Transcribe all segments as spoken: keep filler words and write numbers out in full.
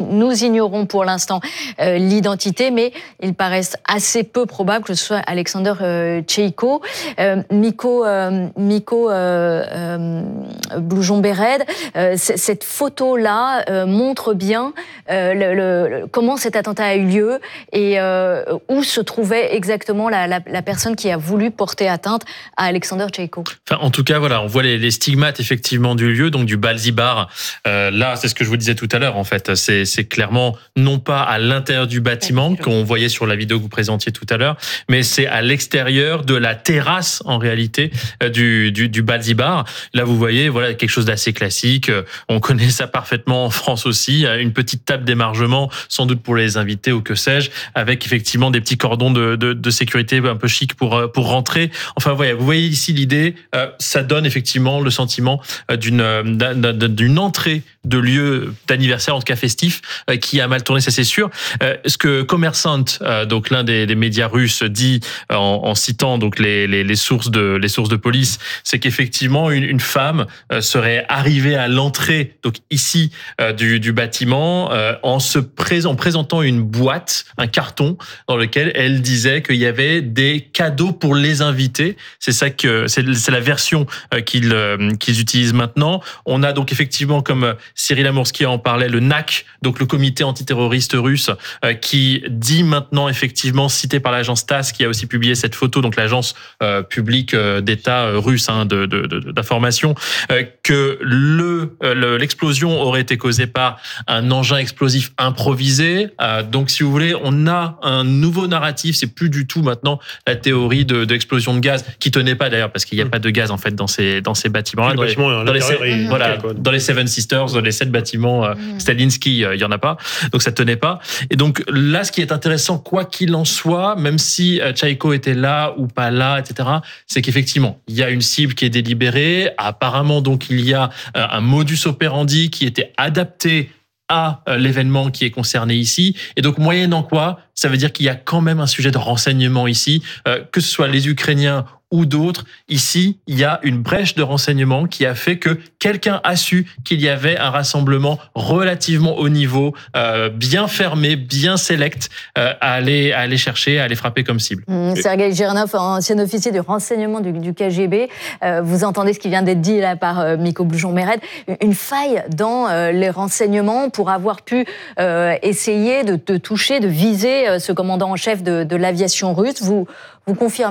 nous ignorons pour l'instant euh, l'identité, mais il paraît assez peu probable que ce soit Alexander euh, Tcheïko. Euh, Miko, euh, Miko euh, euh, Bloujon-Béred, euh, cette photo-là euh, montre bien euh, le, le, comment cet attentat a eu lieu et euh, où se trouvait exactement la, la, la personne qui a voulu porter atteinte à Alexander Tcheïko. Enfin, en tout cas, voilà, on voit les, les stigmates effectivement du lieu, donc du Balzibar. Euh, là, c'est ce que je vous disais tout à l'heure. En fait, c'est, c'est clairement non pas à l'intérieur du bâtiment qu'on voyait sur la vidéo que vous présentiez tout à l'heure, mais c'est à l'extérieur de la terrasse en réalité du, du, du Balzibar. Là, vous voyez, voilà quelque chose d'assez classique. On connaît ça parfaitement en France aussi. Une petite table d'émargement, sans doute pour les invités ou que sais-je, avec effectivement des petits cordons de, de, de sécurité un peu chic pour pour rentrer. Enfin, voilà, vous voyez ici l'idée. Euh, ça donne effectivement le sentiment d'une d'une entrée de lieu d'anniversaire, en tout cas festif, euh, qui a mal tourné, ça c'est sûr. Euh, ce que Kommersant, euh, donc l'un des, des médias russes, dit euh, en, en citant donc les, les, les sources de les sources de police, c'est qu'effectivement une, une femme euh, serait arrivée à l'entrée, donc ici euh, du, du bâtiment, euh, en se pré- en présentant une boîte, un carton dans lequel elle disait qu'il y avait des cadeaux pour les invités. C'est ça que c'est, c'est la version euh, qu'ils euh, qu'ils utilisent maintenant. On a donc effectivement, comme Cyril Amourski en parlait, le N A C, donc le comité antiterroriste russe, euh, qui dit maintenant effectivement, cité par l'agence TASS, qui a aussi publié cette photo, donc l'agence euh, publique euh, d'État euh, russe hein, de, de, de, d'information, euh, que le, euh, le l'explosion aurait été causée par un engin explosif improvisé. Euh, donc, si vous voulez, on a un nouveau narratif. C'est plus du tout maintenant la théorie de, de l'explosion de gaz, qui tenait pas d'ailleurs, parce qu'il n'y a pas de gaz en fait dans ces dans ces bâtiments-là. Dans, bâtiment, les, dans, les, voilà, dans les Seven Sisters, dans les sept bâtiments euh, mmh. Stalinski, euh, il y en a pas, donc ça tenait pas. Et donc là, ce qui est intéressant, quoi qu'il en soit, même si euh, Tcheïko était là ou pas là, et cetera, c'est qu'effectivement, il y a une cible qui est délibérée. Apparemment, donc il y a euh, un modus operandi qui était adapté à l'événement qui est concerné ici. Et donc, moyennant quoi, ça veut dire qu'il y a quand même un sujet de renseignement ici, euh, que ce soit les Ukrainiens ou d'autres. Ici, il y a une brèche de renseignement qui a fait que quelqu'un a su qu'il y avait un rassemblement relativement haut niveau, euh, bien fermé, bien sélect, euh, à aller, à aller chercher, à aller frapper comme cible. Mmh, Sergueï Girnov, ancien officier de renseignement du, du K G B, euh, vous entendez ce qui vient d'être dit là par euh, Miko Bloujon-Béred, une faille dans euh, les renseignements pour avoir pu euh, essayer de, de toucher, de viser euh, ce commandant en chef de, de l'aviation russe. Vous, vous confirmez ?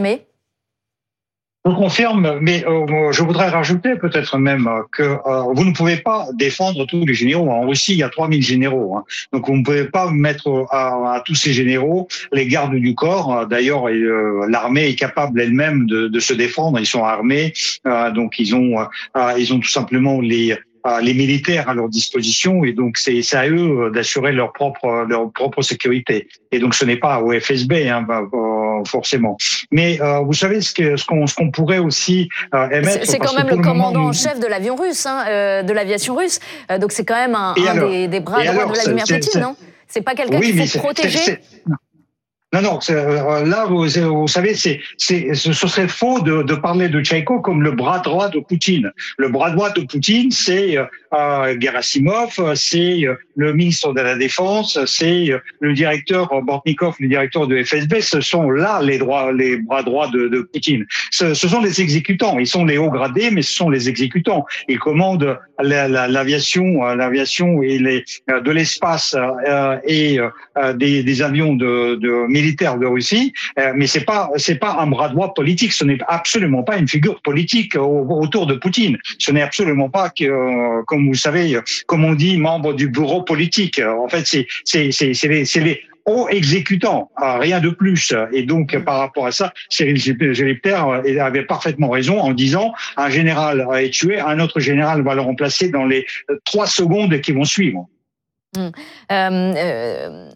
Je confirme, mais euh, je voudrais rajouter peut-être même que euh, vous ne pouvez pas défendre tous les généraux. En Russie, il y a trois mille généraux. Hein. Donc vous ne pouvez pas mettre à, à tous ces généraux les gardes du corps. D'ailleurs, euh, l'armée est capable elle-même de, de se défendre. Ils sont armés, euh, donc ils ont, euh, ils ont tout simplement les... les militaires à leur disposition et donc c'est, c'est à eux d'assurer leur propre leur propre sécurité et donc ce n'est pas au F S B hein, forcément mais euh, vous savez ce que ce qu'on ce qu'on pourrait aussi euh, émettre, c'est, c'est quand même le commandant en chef de l'avion russe hein, euh, de l'aviation russe euh, donc c'est quand même un, un alors, des, des bras droits alors, de Vladimir c'est, Poutine c'est, non c'est pas quelqu'un oui, qu'il faut protéger c'est, c'est, Non, non, c'est, euh, là, vous, vous savez, c'est, c'est, ce serait faux de, de parler de Tcheïko comme le bras droit de Poutine. Le bras droit de Poutine, c'est euh, Gerasimov, c'est euh, le ministre de la Défense, c'est euh, le directeur Bortnikov, le directeur de F S B. Ce sont là les droits, les bras droits de, de Poutine. Ce, ce sont les exécutants. Ils sont les hauts gradés, mais ce sont les exécutants. Ils commandent la, la, l'aviation, l'aviation et les de l'espace euh, et euh, des, des avions de, de militaire de Russie, euh, mais c'est pas c'est pas un bras droit politique, ce n'est absolument pas une figure politique au, autour de Poutine. Ce n'est absolument pas que, euh, comme vous savez, comme on dit, membre du bureau politique. En fait, c'est c'est c'est c'est les, c'est les hauts exécutants, rien de plus. Et donc, par rapport à ça, Cyril Gelibter avait parfaitement raison en disant un général est tué, un autre général va le remplacer dans les trois secondes qui vont suivre. Mmh. Euh, euh,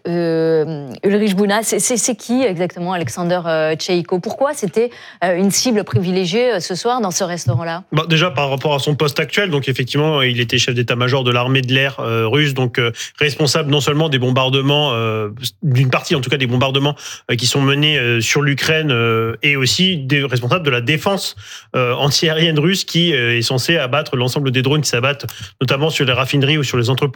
euh, Ulrich Bouna, c'est, c'est, c'est qui exactement Alexander euh, Tcheïko ? Pourquoi c'était euh, une cible privilégiée euh, ce soir dans ce restaurant-là ? Bon, déjà par rapport à son poste actuel, donc effectivement il était chef d'état-major de l'armée de l'air euh, russe, donc euh, responsable non seulement des bombardements, euh, d'une partie en tout cas des bombardements euh, qui sont menés euh, sur l'Ukraine euh, et aussi des responsables de la défense euh, anti-aérienne russe qui euh, est censée abattre l'ensemble des drones qui s'abattent notamment sur les raffineries ou sur les entrepôts logistiques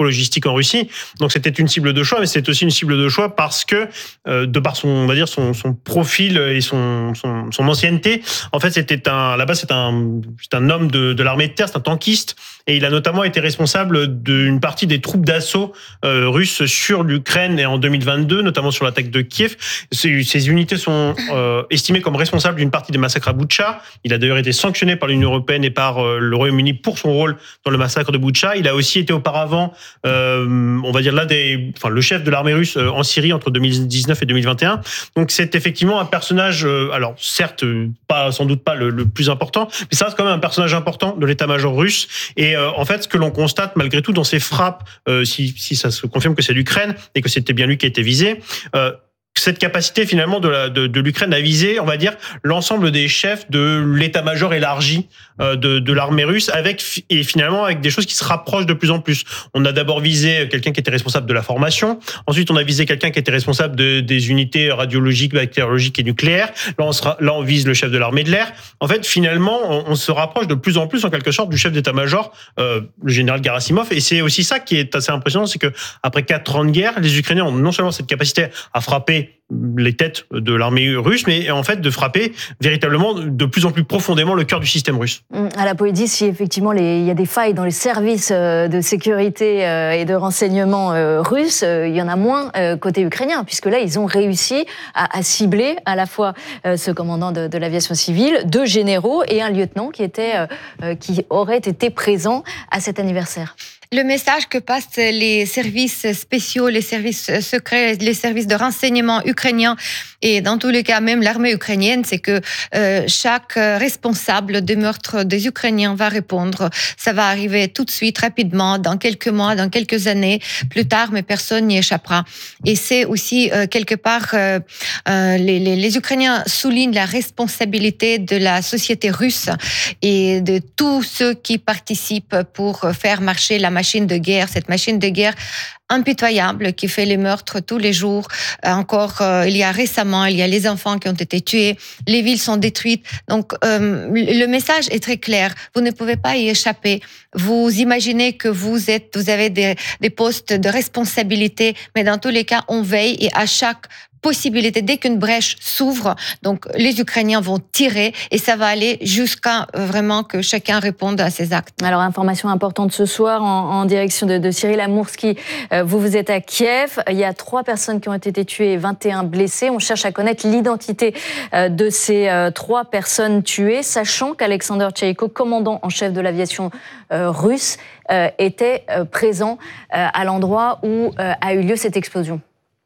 en Russie. Donc c'était une cible de choix, mais c'est aussi une cible de choix parce que euh, de par son, on va dire son, son profil et son, son, son ancienneté, en fait c'était un, là-bas c'est un, c'est un homme de, de l'armée de terre, c'est un tankiste, et il a notamment été responsable d'une partie des troupes d'assaut euh, russes sur l'Ukraine et en deux mille vingt-deux, notamment sur l'attaque de Kiev. Ces, ces unités sont euh, estimées comme responsables d'une partie des massacres à Boutcha. Il a d'ailleurs été sanctionné par l'Union européenne et par euh, le Royaume-Uni pour son rôle dans le massacre de Boutcha. Il a aussi été auparavant, euh, on va dire l'un des, enfin le chef de l'armée russe en Syrie entre deux mille dix-neuf et deux mille vingt et un. Donc c'est effectivement un personnage, euh, alors certes pas sans doute pas le, le plus important, mais ça reste quand même un personnage important de l'état-major russe. Et euh, en fait, ce que l'on constate malgré tout dans ces frappes, euh, si, si ça se confirme que c'est l'Ukraine et que c'était bien lui qui a été visé, euh, cette capacité finalement de, la, de, de l'Ukraine à viser, on va dire, l'ensemble des chefs de l'état-major élargi euh, de, de l'armée russe, avec et finalement avec des choses qui se rapprochent de plus en plus. On a d'abord visé quelqu'un qui était responsable de la formation, ensuite on a visé quelqu'un qui était responsable de, des unités radiologiques, bactériologiques et nucléaires. Là on, sera, là on vise le chef de l'armée de l'air. En fait, finalement, on, on se rapproche de plus en plus en quelque sorte du chef d'état-major, euh, le général Gerasimov. Et c'est aussi ça qui est assez impressionnant, c'est que après quatre ans de guerre, les Ukrainiens ont non seulement cette capacité à frapper les têtes de l'armée russe, mais en fait de frapper véritablement de plus en plus profondément le cœur du système russe. À la Poédie, si effectivement les, il y a des failles dans les services de sécurité et de renseignement russes, il y en a moins côté ukrainien, puisque là ils ont réussi à, à cibler à la fois ce commandant de, de l'aviation civile, deux généraux et un lieutenant qui était, qui aurait été présent à cet anniversaire. Le message que passent les services spéciaux, les services secrets, les services de renseignement ukrainiens et dans tous les cas même l'armée ukrainienne, c'est que euh, chaque responsable des meurtres des Ukrainiens va répondre. Ça va arriver tout de suite, rapidement, dans quelques mois, dans quelques années, plus tard, mais personne n'y échappera. Et c'est aussi euh, quelque part, euh, euh, les, les, les Ukrainiens soulignent la responsabilité de la société russe et de tous ceux qui participent pour faire marcher la machine de guerre, cette machine de guerre impitoyable qui fait les meurtres tous les jours. Encore, euh, il y a récemment, il y a les enfants qui ont été tués, les villes sont détruites. Donc, euh, le message est très clair. Vous ne pouvez pas y échapper. Vous imaginez que vous êtes, vous avez des, des postes de responsabilité, mais dans tous les cas, on veille et à chaque possibilité, dès qu'une brèche s'ouvre, donc les Ukrainiens vont tirer et ça va aller jusqu'à vraiment que chacun réponde à ses actes. Alors, information importante ce soir en, en direction de, de Cyril Amourski. Euh, vous, vous êtes à Kiev. Il y a trois personnes qui ont été tuées et vingt et un blessés. On cherche à connaître l'identité euh, de ces euh, trois personnes tuées, sachant qu'Alexander Tcheïko, commandant en chef de l'aviation euh, russe, euh, était euh, présent euh, à l'endroit où euh, a eu lieu cette explosion.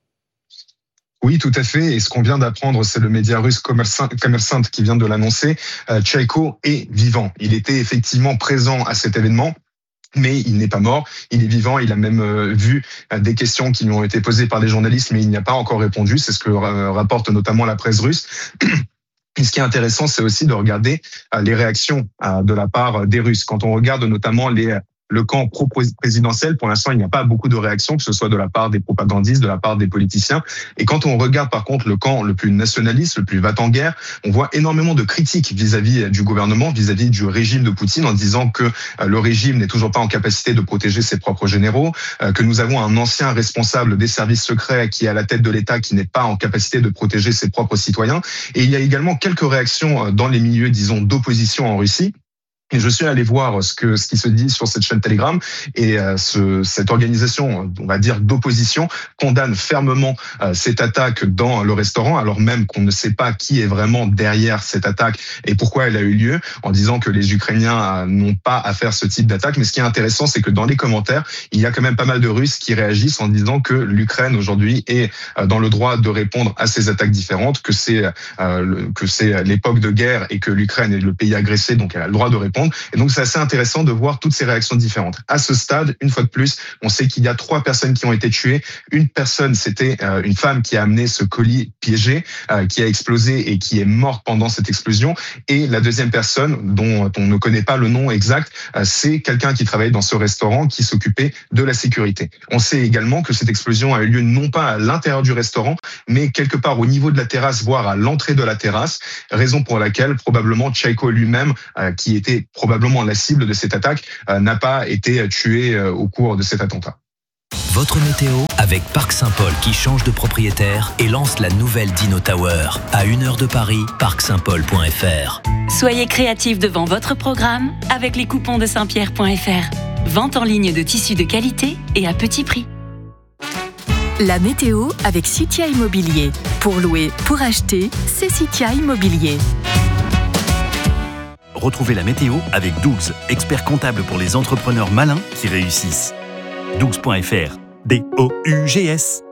Oui, tout à fait. Et ce qu'on vient d'apprendre, c'est le média russe Kommersant qui vient de l'annoncer. Euh, Tcheïko est vivant. Il était effectivement présent à cet événement. Mais il n'est pas mort, il est vivant, il a même euh, vu euh, des questions qui lui ont été posées par des journalistes, mais il n'y a pas encore répondu. C'est ce que euh, rapporte notamment la presse russe. Et ce qui est intéressant, c'est aussi de regarder euh, les réactions euh, de la part des Russes. Quand on regarde notamment les le camp pro-présidentiel, pour l'instant, il n'y a pas beaucoup de réactions, que ce soit de la part des propagandistes, de la part des politiciens. Et quand on regarde, par contre, le camp le plus nationaliste, le plus va-t-en-guerre, on voit énormément de critiques vis-à-vis du gouvernement, vis-à-vis du régime de Poutine, en disant que le régime n'est toujours pas en capacité de protéger ses propres généraux, que nous avons un ancien responsable des services secrets qui est à la tête de l'État, qui n'est pas en capacité de protéger ses propres citoyens. Et il y a également quelques réactions dans les milieux, disons, d'opposition en Russie. Et je suis allé voir ce que ce qui se dit sur cette chaîne Telegram, et euh, ce, cette organisation, on va dire d'opposition, condamne fermement euh, cette attaque dans le restaurant, alors même qu'on ne sait pas qui est vraiment derrière cette attaque et pourquoi elle a eu lieu, en disant que les Ukrainiens euh, n'ont pas à faire ce type d'attaque. Mais ce qui est intéressant, c'est que dans les commentaires, il y a quand même pas mal de Russes qui réagissent en disant que l'Ukraine aujourd'hui est euh, dans le droit de répondre à ces attaques différentes, que c'est euh, que c'est l'époque de guerre et que l'Ukraine est le pays agressé, donc elle a le droit de répondre. Et donc, c'est assez intéressant de voir toutes ces réactions différentes. À ce stade, une fois de plus, on sait qu'il y a trois personnes qui ont été tuées. Une personne, c'était une femme qui a amené ce colis piégé, qui a explosé et qui est morte pendant cette explosion. Et la deuxième personne, dont on ne connaît pas le nom exact, c'est quelqu'un qui travaillait dans ce restaurant, qui s'occupait de la sécurité. On sait également que cette explosion a eu lieu non pas à l'intérieur du restaurant, mais quelque part au niveau de la terrasse, voire à l'entrée de la terrasse, raison pour laquelle probablement Tcheïko lui-même, qui était probablement la cible de cette attaque, n'a pas été tué au cours de cet attentat. votre météo avec Parc Saint-Paul qui change de propriétaire et lance la nouvelle Dino Tower. À une heure de Paris, parc saint paul point f r. Soyez créatifs devant votre programme avec les coupons de saint pierre point f r. Vente en ligne de tissus de qualité et à petit prix. La météo avec Citia Immobilier. Pour louer, pour acheter, c'est Citia Immobilier. Retrouvez la météo avec Dougs, expert comptable pour les entrepreneurs malins qui réussissent. dougs point f r. D O U G S.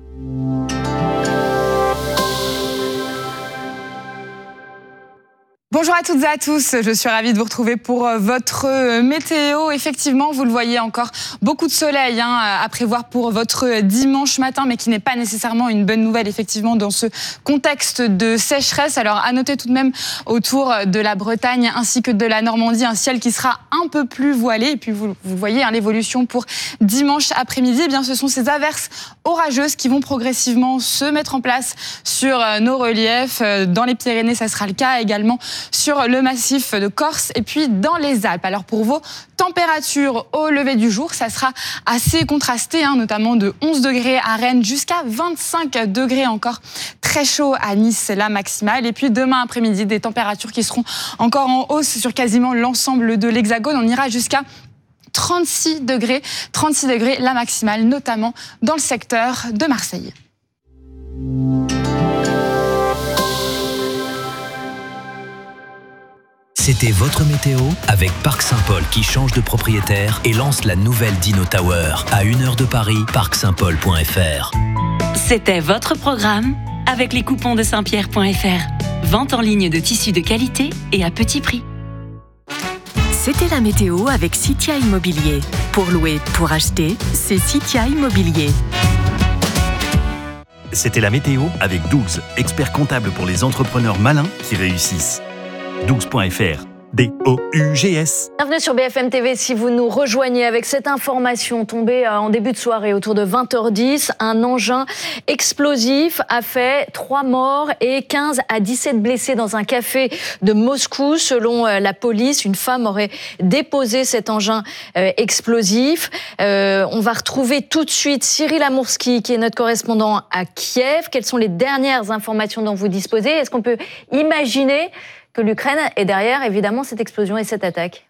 Bonjour à toutes et à tous, je suis ravie de vous retrouver pour votre météo. Effectivement, vous le voyez, encore beaucoup de soleil hein, à prévoir pour votre dimanche matin, mais qui n'est pas nécessairement une bonne nouvelle, effectivement, dans ce contexte de sécheresse. Alors, à noter tout de même autour de la Bretagne ainsi que de la Normandie, un ciel qui sera un peu plus voilé. Et puis, vous, vous voyez hein, l'évolution pour dimanche après-midi. Eh bien, ce sont ces averses orageuses qui vont progressivement se mettre en place sur nos reliefs. Dans les Pyrénées, ça sera le cas également sur le massif de Corse et puis dans les Alpes. Alors pour vos températures au lever du jour, ça sera assez contrasté, hein, notamment de onze degrés à Rennes jusqu'à vingt-cinq degrés encore. Très chaud à Nice, c'est la maximale. Et puis demain après-midi, des températures qui seront encore en hausse sur quasiment l'ensemble de l'Hexagone. On ira jusqu'à trente-six degrés, trente-six degrés la maximale, notamment dans le secteur de Marseille. C'était votre météo avec Parc Saint-Paul qui change de propriétaire et lance la nouvelle Dino Tower. À une heure de Paris, parc saint paul point f r. C'était votre programme avec les coupons de saint pierre point f r. Vente en ligne de tissus de qualité et à petit prix. C'était la météo avec Citia Immobilier. Pour louer, pour acheter, c'est Citia Immobilier. C'était la météo avec Dougs, expert comptable pour les entrepreneurs malins qui réussissent. dougs point f r. D O U G S. Bienvenue sur B F M T V. Si vous nous rejoignez avec cette information tombée en début de soirée autour de vingt heures dix, un engin explosif a fait trois morts et quinze à dix-sept blessés dans un café de Moscou. Selon la police, une femme aurait déposé cet engin explosif. Euh, on va retrouver tout de suite Cyril Amourski, qui est notre correspondant à Kiev. Quelles sont les dernières informations dont vous disposez? Est-ce qu'on peut imaginer que l'Ukraine est derrière, évidemment, cette explosion et cette attaque?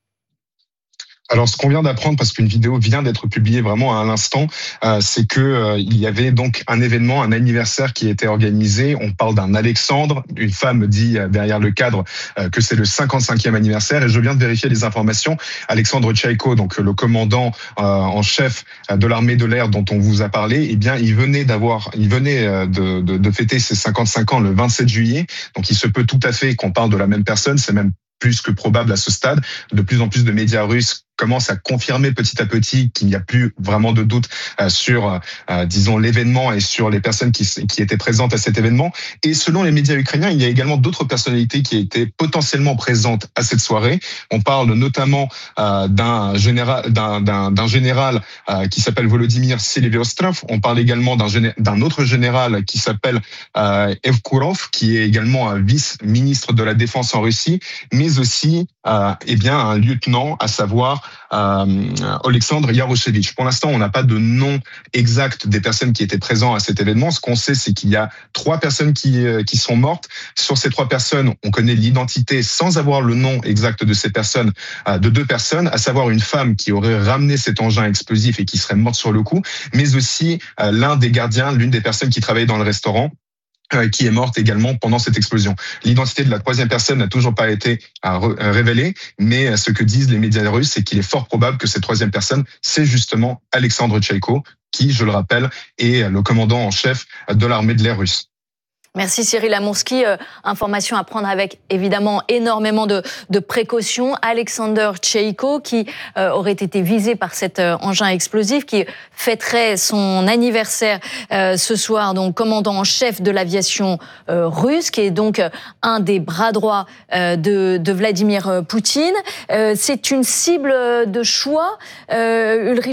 Alors, ce qu'on vient d'apprendre, parce qu'une vidéo vient d'être publiée vraiment à l'instant, euh, c'est que euh, il y avait donc un événement, un anniversaire qui était organisé. On parle d'un Alexandre. Une femme dit euh, derrière le cadre euh, que c'est le cinquante-cinquième anniversaire. Et je viens de vérifier les informations. Alexandre Tchaïko, donc le commandant euh, en chef de l'armée de l'air dont on vous a parlé, eh bien, il venait d'avoir, il venait de, de, de fêter ses cinquante-cinq ans le vingt-sept juillet. Donc, il se peut tout à fait qu'on parle de la même personne. C'est même plus que probable à ce stade. De plus en plus de médias russes commence à confirmer petit à petit qu'il n'y a plus vraiment de doute euh, sur, euh, disons, l'événement et sur les personnes qui, qui étaient présentes à cet événement. Et selon les médias ukrainiens, il y a également d'autres personnalités qui étaient potentiellement présentes à cette soirée. On parle notamment euh, d'un général, d'un, d'un, d'un général euh, qui s'appelle Volodymyr Seliviostrov. On parle également d'un, géné- d'un autre général qui s'appelle euh, Evkurov, qui est également un vice-ministre de la Défense en Russie, mais aussi euh, eh bien un lieutenant, à savoir Euh, Alexandre Yaroshevitch. Pour l'instant, on n'a pas de nom exact des personnes qui étaient présentes à cet événement. Ce qu'on sait, c'est qu'il y a trois personnes qui, qui sont mortes. Sur ces trois personnes, on connaît l'identité sans avoir le nom exact de ces personnes, de deux personnes, à savoir une femme qui aurait ramené cet engin explosif et qui serait morte sur le coup, mais aussi l'un des gardiens, l'une des personnes qui travaillait dans le restaurant, qui est morte également pendant cette explosion. L'identité de la troisième personne n'a toujours pas été révélée, mais ce que disent les médias russes, c'est qu'il est fort probable que cette troisième personne, c'est justement Alexandre Tchaïko, qui, je le rappelle, est le commandant en chef de l'armée de l'air russe. Merci Cyril Amourski. Euh, information à prendre avec évidemment énormément de, de précautions. Alexander Tchaïko qui euh, aurait été visé par cet euh, engin explosif qui fêterait son anniversaire euh, ce soir, donc commandant en chef de l'aviation euh, russe, qui est donc euh, un des bras droits euh, de, de Vladimir Poutine. Euh, c'est une cible de choix, euh, Ulrich Bouna ?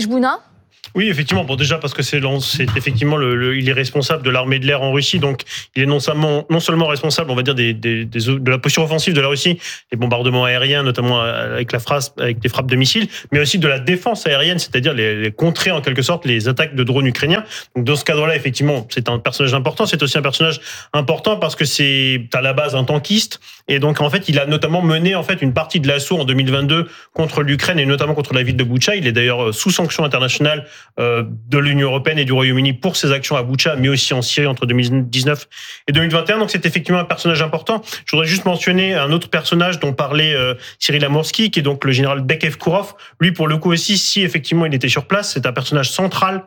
Oui, effectivement. Bon, déjà parce que c'est, c'est effectivement le, le, il est responsable de l'armée de l'air en Russie, donc il est non seulement, non seulement responsable, on va dire, des, des, des, de la posture offensive de la Russie, les bombardements aériens, notamment avec la phrase, avec les frappes de missiles, mais aussi de la défense aérienne, c'est-à-dire les, les contrer en quelque sorte les attaques de drones ukrainiens. Donc dans ce cadre-là, effectivement, c'est un personnage important. C'est aussi un personnage important parce que c'est à la base un tankiste, et donc en fait, il a notamment mené en fait une partie de l'assaut en deux mille vingt-deux contre l'Ukraine et notamment contre la ville de Boutcha. Il est d'ailleurs sous sanction internationale de l'Union européenne et du Royaume-Uni pour ses actions à Boutcha, mais aussi en Syrie entre deux mille dix-neuf et deux mille vingt et un. Donc c'est effectivement un personnage important. Je voudrais juste mentionner un autre personnage dont parlait euh, Cyril Amorsky, qui est donc le général Bekevkourov. Lui, pour le coup aussi, si effectivement il était sur place, c'est un personnage central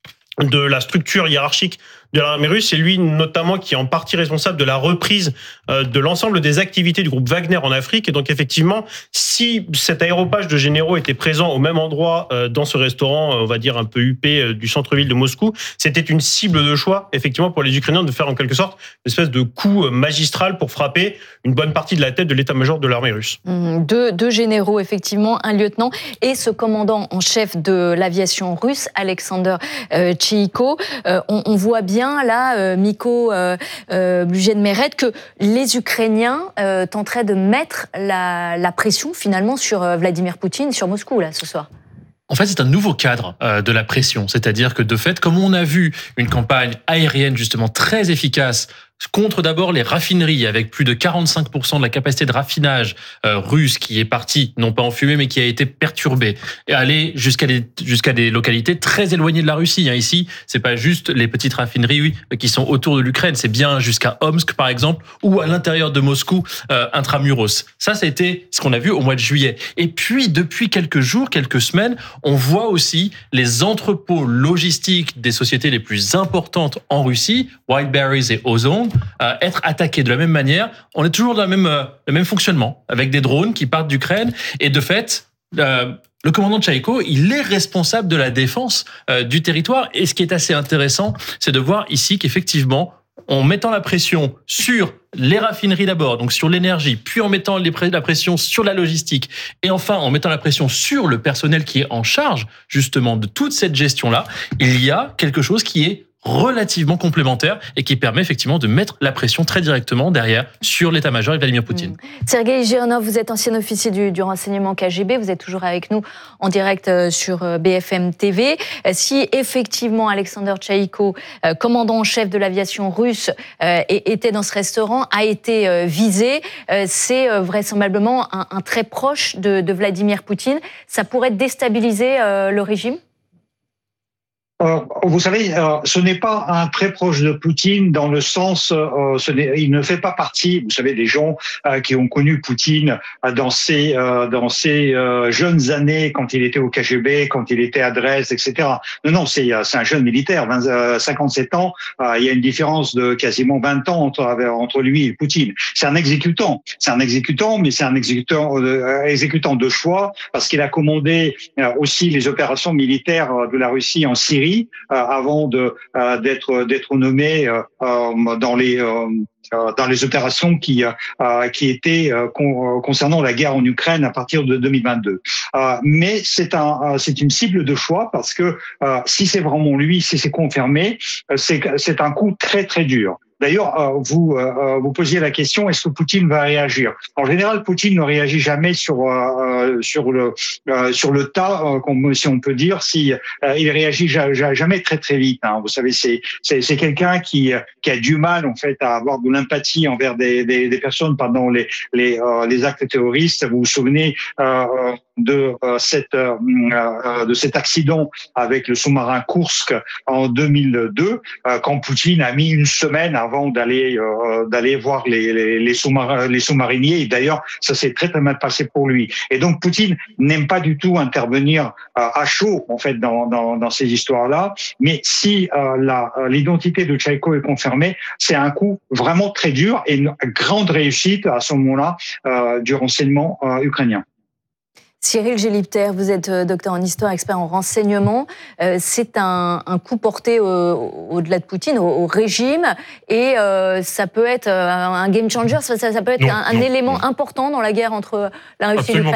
de la structure hiérarchique de l'armée russe. C'est lui notamment qui est en partie responsable de la reprise de l'ensemble des activités du groupe Wagner en Afrique. Et donc effectivement, si cet aéropage de généraux était présent au même endroit dans ce restaurant, on va dire un peu huppé du centre-ville de Moscou, c'était une cible de choix effectivement pour les Ukrainiens de faire en quelque sorte une espèce de coup magistral pour frapper une bonne partie de la tête de l'état-major de l'armée russe. Mmh, deux, deux généraux effectivement, un lieutenant et ce commandant en chef de l'aviation russe, Alexander euh, Tcheïko. Euh, on, on voit bien là, euh, Miko euh, euh, Blugin-Meret, que les Ukrainiens euh, tenteraient de mettre la, la pression finalement sur euh, Vladimir Poutine, sur Moscou là ce soir. En fait, c'est un nouveau cadre euh, de la pression. C'est-à-dire que de fait, comme on a vu une campagne aérienne justement très efficace contre d'abord les raffineries, avec plus de quarante-cinq pour cent de la capacité de raffinage euh, russe qui est partie, non pas en fumée, mais qui a été perturbée, et aller jusqu'à des, jusqu'à des localités très éloignées de la Russie. Hein. Ici, c'est pas juste les petites raffineries oui, qui sont autour de l'Ukraine, c'est bien jusqu'à Omsk, par exemple, ou à l'intérieur de Moscou, euh, intramuros. Ça, ça a été ce qu'on a vu au mois de juillet. Et puis, depuis quelques jours, quelques semaines, on voit aussi les entrepôts logistiques des sociétés les plus importantes en Russie, Wildberries et Ozon, Euh, être attaqués de la même manière. On est toujours dans le même, euh, le même fonctionnement, avec des drones qui partent d'Ukraine. Et de fait, euh, le commandant Tcheïko, il est responsable de la défense euh, du territoire. Et ce qui est assez intéressant, c'est de voir ici qu'effectivement, en mettant la pression sur les raffineries d'abord, donc sur l'énergie, puis en mettant la pression sur la logistique, et enfin en mettant la pression sur le personnel qui est en charge justement de toute cette gestion-là, il y a quelque chose qui est relativement complémentaire et qui permet effectivement de mettre la pression très directement derrière sur l'état-major et Vladimir Poutine. Mmh. Sergueï Girnov, vous êtes ancien officier du, du renseignement K G B, vous êtes toujours avec nous en direct sur B F M T V. Si effectivement Alexander Tcheïko, commandant en chef de l'aviation russe, était dans ce restaurant, a été visé, c'est vraisemblablement un, un très proche de, de Vladimir Poutine. Ça pourrait déstabiliser le régime ? Euh, vous savez, euh, ce n'est pas un très proche de Poutine dans le sens, euh, ce n'est, il ne fait pas partie, vous savez, des gens euh, qui ont connu Poutine euh, dans ses euh, dans ses euh, jeunes années, quand il était au K G B, quand il était à Dresde, et cetera. Non, non, c'est c'est un jeune militaire, vingt, euh, cinquante-sept ans. Euh, il y a une différence de quasiment vingt ans entre entre lui et Poutine. C'est un exécutant, c'est un exécutant, mais c'est un exécutant euh, exécutant de choix parce qu'il a commandé euh, aussi les opérations militaires de la Russie en Syrie. Euh, avant de euh, d'être d'être nommé euh, dans les euh, dans les opérations qui euh, qui étaient euh, con, concernant la guerre en Ukraine à partir de deux mille vingt-deux. Euh, mais c'est un c'est une cible de choix parce que euh, si c'est vraiment lui, si c'est confirmé, c'est c'est un coup très très dur. D'ailleurs, vous euh, vous posiez la question, est-ce que Poutine va réagir ? En général, Poutine ne réagit jamais sur euh, sur le euh, sur le tas, euh, comme, si on peut dire. Si euh, il réagit jamais très très vite. Hein. Vous savez, c'est c'est, c'est quelqu'un qui qui a du mal en fait à avoir de l'empathie envers des des, des personnes pendant les les euh, les actes terroristes. Vous vous souvenez euh, de euh, cette euh, de cet accident avec le sous-marin Kursk en deux mille deux, euh, quand Poutine a mis une semaine avant d'aller euh, d'aller voir les les, les, sous-marins, les sous-mariniers. Et d'ailleurs, ça s'est très très mal passé pour lui. Et donc Poutine n'aime pas du tout intervenir euh, à chaud en fait dans dans, dans ces histoires-là. Mais si euh, la l'identité de Tcheïko est confirmée, c'est un coup vraiment très dur et une grande réussite à ce moment-là euh, du renseignement euh, ukrainien. Cyril Gélipter, vous êtes docteur en histoire, expert en renseignement. Euh, c'est un, un coup porté au, au-delà de Poutine, au, au régime, et euh, ça peut être un game changer, ça, ça peut être non, un, un non, élément non. important dans la guerre entre la Russie Absolument. et l'Ukraine.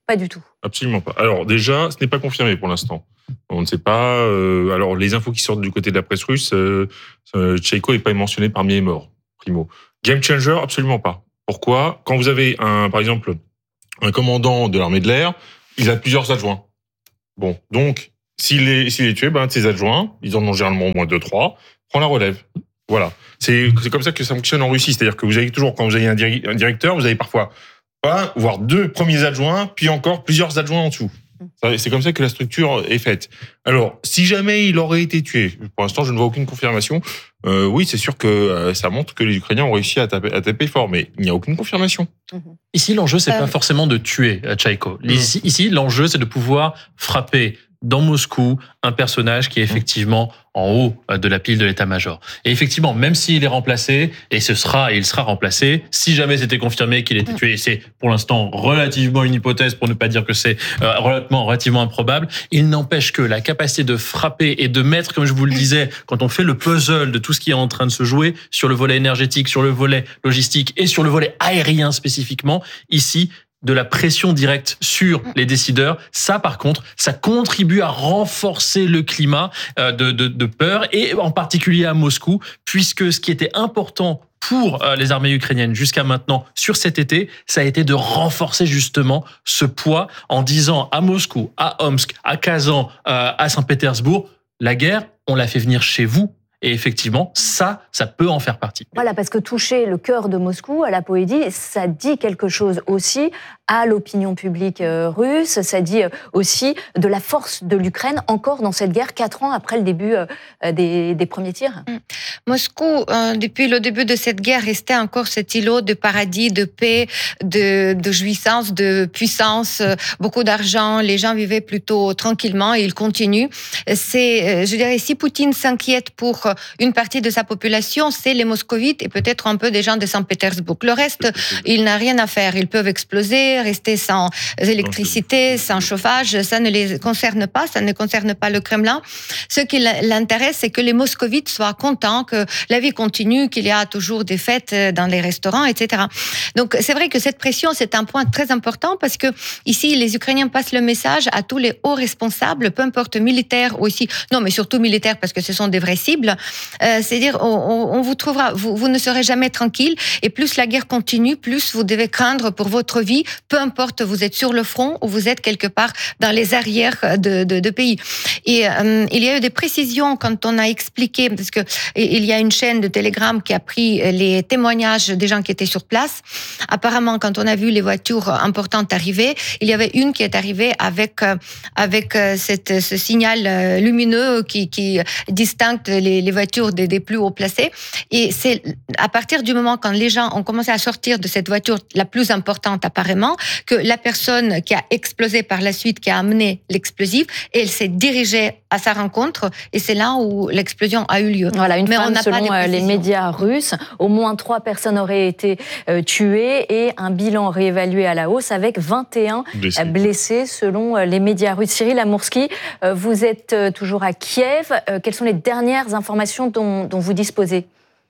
Pas du tout. Absolument pas. Alors déjà, ce n'est pas confirmé pour l'instant. On ne sait pas. Euh, alors les infos qui sortent du côté de la presse russe, euh, euh, Tcheïko n'est pas mentionné parmi les morts. Primo. Game changer, absolument pas. Pourquoi ? Quand vous avez un, par exemple, un commandant de l'armée de l'air, il a plusieurs adjoints. Bon, donc s'il est, s'il est tué, ben ses adjoints, ils en ont généralement au moins deux, trois, prend la relève. Voilà. C'est, c'est comme ça que ça fonctionne en Russie. C'est-à-dire que vous avez toujours, quand vous avez un, diri- un directeur, vous avez parfois un, voire deux premiers adjoints, puis encore plusieurs adjoints en dessous. C'est comme ça que la structure est faite. Alors, si jamais il aurait été tué, pour l'instant, je ne vois aucune confirmation. Euh, oui, c'est sûr que euh, ça montre que les Ukrainiens ont réussi à taper, à taper fort, mais il n'y a aucune confirmation. Ici, l'enjeu, c'est Euh... pas forcément de tuer Tcheïko. Ici, ici, l'enjeu, c'est de pouvoir frapper dans Moscou un personnage qui est effectivement en haut de la pile de l'état-major. Et effectivement, même s'il est remplacé, et ce sera, et il sera remplacé, si jamais c'était confirmé qu'il était tué, et c'est pour l'instant relativement une hypothèse, pour ne pas dire que c'est euh, relativement, relativement improbable, il n'empêche que la capacité de frapper et de mettre, comme je vous le disais, quand on fait le puzzle de tout ce qui est en train de se jouer, sur le volet énergétique, sur le volet logistique et sur le volet aérien spécifiquement, ici, de la pression directe sur les décideurs, ça par contre, ça contribue à renforcer le climat de, de, de peur, et en particulier à Moscou, puisque ce qui était important pour les armées ukrainiennes jusqu'à maintenant sur cet été, ça a été de renforcer justement ce poids en disant à Moscou, à Omsk, à Kazan, à Saint-Pétersbourg, la guerre, on l'a fait venir chez vous. Et effectivement, ça, ça peut en faire partie. Voilà, parce que toucher le cœur de Moscou, à la Poédie, ça dit quelque chose aussi à l'opinion publique russe, ça dit aussi de la force de l'Ukraine, encore dans cette guerre, quatre ans après le début des, des premiers tirs. Moscou, euh, depuis le début de cette guerre, restait encore cet îlot de paradis, de paix, de, de jouissance, de puissance, beaucoup d'argent, les gens vivaient plutôt tranquillement et ils continuent. C'est, je dirais, si Poutine s'inquiète pour une partie de sa population, c'est les moscovites et peut-être un peu des gens de Saint-Pétersbourg. Le reste, il n'a rien à faire. Ils peuvent exploser, rester sans électricité, sans chauffage. Ça ne les concerne pas, ça ne concerne pas le Kremlin. Ce qui l'intéresse, c'est que les moscovites soient contents, que la vie continue, qu'il y a toujours des fêtes dans les restaurants, et cetera. Donc, c'est vrai que cette pression, c'est un point très important parce que ici, les Ukrainiens passent le message à tous les hauts responsables, peu importe militaires ou aussi, non, mais surtout militaires parce que ce sont des vraies cibles. Euh, c'est-à-dire, on, on vous trouvera, vous, vous ne serez jamais tranquille et plus la guerre continue, plus vous devez craindre pour votre vie, peu importe vous êtes sur le front ou vous êtes quelque part dans les arrières de, de, de pays. Et euh, il y a eu des précisions quand on a expliqué, parce que il y a une chaîne de Telegram qui a pris les témoignages des gens qui étaient sur place. Apparemment, quand on a vu les voitures importantes arriver, il y avait une qui est arrivée avec avec cette, ce signal lumineux qui, qui distingue les, les voitures des, des plus haut placés. Et c'est à partir du moment quand les gens ont commencé à sortir de cette voiture la plus importante apparemment, que la personne qui a explosé par la suite, qui a amené l'explosif, elle s'est dirigée à sa rencontre et c'est là où l'explosion a eu lieu. Voilà, une Mais femme, on n'a selon pas les médias russes, au moins trois personnes auraient été euh, tuées et un bilan réévalué à la hausse avec vingt et un blessés, blessés selon les médias russes. Cyril Amourski, euh, vous êtes toujours à Kiev. Euh, quelles sont les dernières informations dont, dont vous disposez ?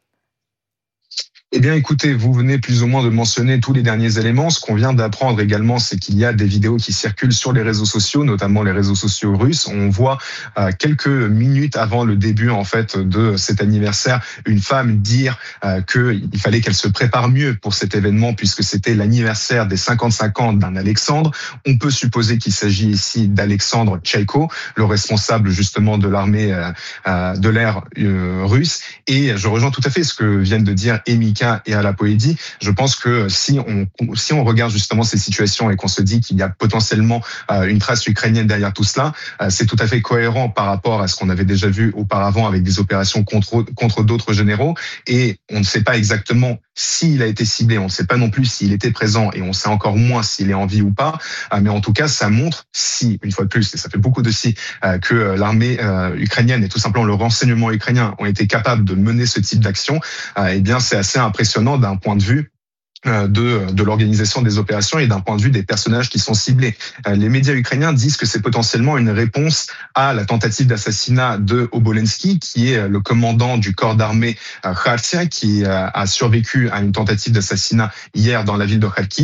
Eh bien, écoutez, vous venez plus ou moins de mentionner tous les derniers éléments. Ce qu'on vient d'apprendre également, c'est qu'il y a des vidéos qui circulent sur les réseaux sociaux, notamment les réseaux sociaux russes. On voit euh, quelques minutes avant le début, en fait, de cet anniversaire, une femme dire euh, qu'il fallait qu'elle se prépare mieux pour cet événement, puisque c'était l'anniversaire des cinquante-cinq ans d'un Alexandre. On peut supposer qu'il s'agit ici d'Alexandre Tcheïko, le responsable justement de l'armée euh, de l'air euh, russe. Et je rejoins tout à fait ce que viennent de dire Amy et à la Poédie. Je pense que si on, si on regarde justement ces situations et qu'on se dit qu'il y a potentiellement une trace ukrainienne derrière tout cela, c'est tout à fait cohérent par rapport à ce qu'on avait déjà vu auparavant avec des opérations contre, contre d'autres généraux. Et on ne sait pas exactement s'il a été ciblé, on ne sait pas non plus s'il était présent et on sait encore moins s'il est en vie ou pas. Mais en tout cas, ça montre, si, une fois de plus, et ça fait beaucoup de si, que l'armée ukrainienne et tout simplement le renseignement ukrainien ont été capables de mener ce type d'action, eh bien, c'est assez impressionnant d'un point de vue de, de l'organisation des opérations et d'un point de vue des personnages qui sont ciblés. Les médias ukrainiens disent que c'est potentiellement une réponse à la tentative d'assassinat de Obolensky, qui est le commandant du corps d'armée Khartia, qui a survécu à une tentative d'assassinat hier dans la ville de Kharkiv.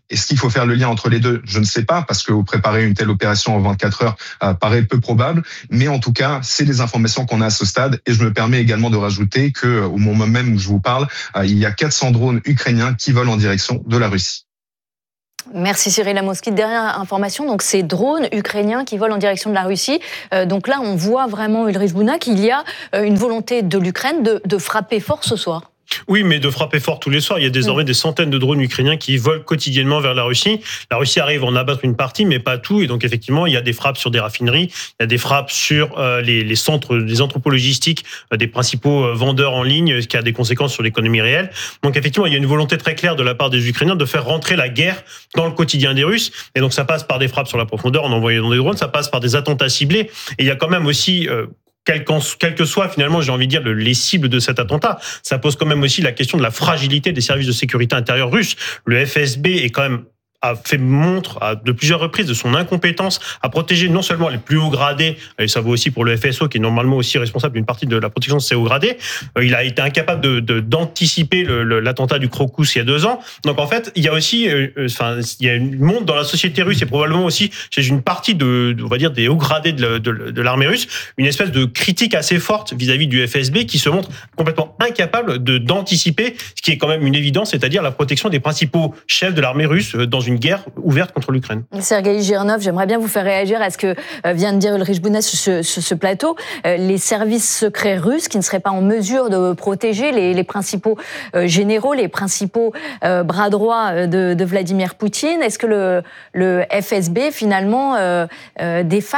Est-ce qu'il faut faire le lien entre les deux? Je ne sais pas, parce que vous préparer une telle opération en vingt-quatre heures euh, paraît peu probable. Mais en tout cas, c'est les informations qu'on a à ce stade. Et je me permets également de rajouter que, au moment même où je vous parle, euh, il y a quatre cents drones ukrainiens qui volent en direction de la Russie. Merci Cyril Amoski. Dernière information, donc ces drones ukrainiens qui volent en direction de la Russie. Euh, donc là, on voit vraiment, Ulrich Bouna, qu'il y a une volonté de l'Ukraine de, de frapper fort ce soir. Oui, mais de frapper fort tous les soirs. Il y a désormais mmh. des centaines de drones ukrainiens qui volent quotidiennement vers la Russie. La Russie arrive à en abattre une partie, mais pas tout. Et donc, effectivement, il y a des frappes sur des raffineries, il y a des frappes sur euh, les, les centres, les entrepôts logistiques euh, des principaux euh, vendeurs en ligne, ce qui a des conséquences sur l'économie réelle. Donc, effectivement, il y a une volonté très claire de la part des Ukrainiens de faire rentrer la guerre dans le quotidien des Russes. Et donc, ça passe par des frappes sur la profondeur en envoyant des drones, ça passe par des attentats ciblés. Et il y a quand même aussi... Euh, Quel, quel que soit finalement, j'ai envie de dire, les cibles de cet attentat, ça pose quand même aussi la question de la fragilité des services de sécurité intérieure russes. Le F S B est quand même a fait montre à de plusieurs reprises de son incompétence à protéger non seulement les plus hauts gradés, et ça vaut aussi pour le F S O qui est normalement aussi responsable d'une partie de la protection de ces hauts gradés. Il a été incapable de, de, d'anticiper le, le, l'attentat du Crocus il y a deux ans. Donc en fait, il y a aussi, euh, enfin, il y a une monde dans la société russe et probablement aussi chez une partie de, de on va dire, des hauts gradés de, de, de l'armée russe, une espèce de critique assez forte vis-à-vis du F S B qui se montre complètement incapable de d'anticiper ce qui est quand même une évidence, c'est-à-dire la protection des principaux chefs de l'armée russe dans une guerre ouverte contre l'Ukraine. Sergueï Girnov, j'aimerais bien vous faire réagir à ce que vient de dire Ulrich Bouna sur ce, sur ce plateau. Les services secrets russes qui ne seraient pas en mesure de protéger les, les principaux généraux, les principaux bras droits de, de Vladimir Poutine. Est-ce que le, le F S B, finalement, euh, euh, défaille ?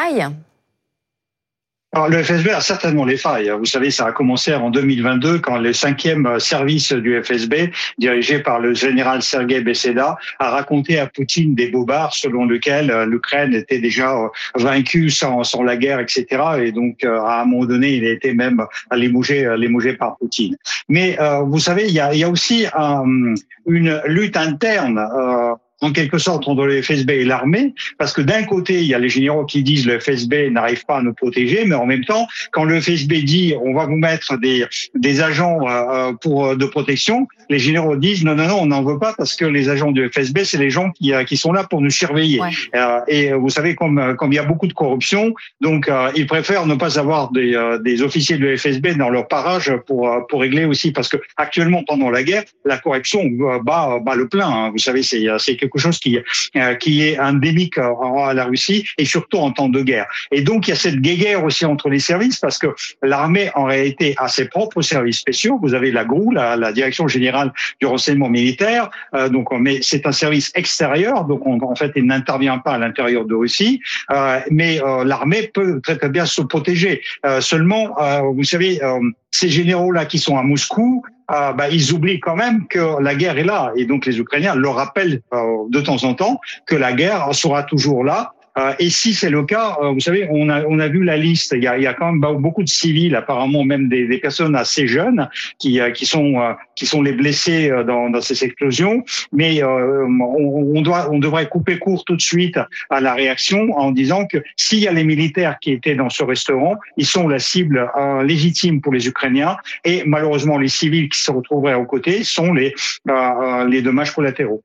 Alors, le F S B a certainement les failles. Vous savez, ça a commencé en deux mille vingt-deux quand le cinquième service du F S B, dirigé par le général Sergueï Beseda, a raconté à Poutine des bobards selon lesquels l'Ukraine était déjà vaincue sans, sans la guerre, et cetera. Et donc, à un moment donné, il a été même limogé, limogé par Poutine. Mais euh, vous savez, il y a, il y a aussi un, une lutte interne euh, en quelque sorte entre le F S B et l'armée, parce que d'un côté, il y a les généraux qui disent le F S B n'arrive pas à nous protéger, mais en même temps, quand le F S B dit on va vous mettre des des agents euh, pour de protection, les généraux disent non non non, on n'en veut pas parce que les agents du F S B, c'est les gens qui qui sont là pour nous surveiller. Ouais. Euh, et vous savez comme comme il y a beaucoup de corruption, donc euh, ils préfèrent ne pas avoir des euh, des officiers du F S B dans leur parage pour pour régler aussi, parce que actuellement pendant la guerre, la corruption bat bat le plein. Hein. Vous savez, c'est c'est quelque chose qui, euh, qui est endémique à la Russie et surtout en temps de guerre. Et donc, il y a cette guéguerre aussi entre les services parce que l'armée, en réalité, a ses propres services spéciaux. Vous avez la G R U, la, la Direction Générale du Renseignement Militaire. Euh, donc, mais c'est un service extérieur. Donc, on, en fait, il n'intervient pas à l'intérieur de Russie. Euh, mais euh, l'armée peut très, très bien se protéger. Euh, seulement, euh, vous savez, euh, ces généraux-là qui sont à Moscou, Euh, bah, ils oublient quand même que la guerre est là. Et donc, les Ukrainiens leur rappellent euh, de temps en temps que la guerre sera toujours là. Euh, et si c'est le cas, euh, vous savez, on a on a vu la liste. Il y a il y a quand même beaucoup de civils, apparemment même des, des personnes assez jeunes qui euh, qui sont euh, qui sont les blessés dans dans ces explosions. Mais euh, on, on doit on devrait couper court tout de suite à la réaction en disant que s'il y a les militaires qui étaient dans ce restaurant, ils sont la cible euh, légitime pour les Ukrainiens. Et malheureusement, les civils qui se retrouveraient aux côtés sont les euh, les dommages collatéraux.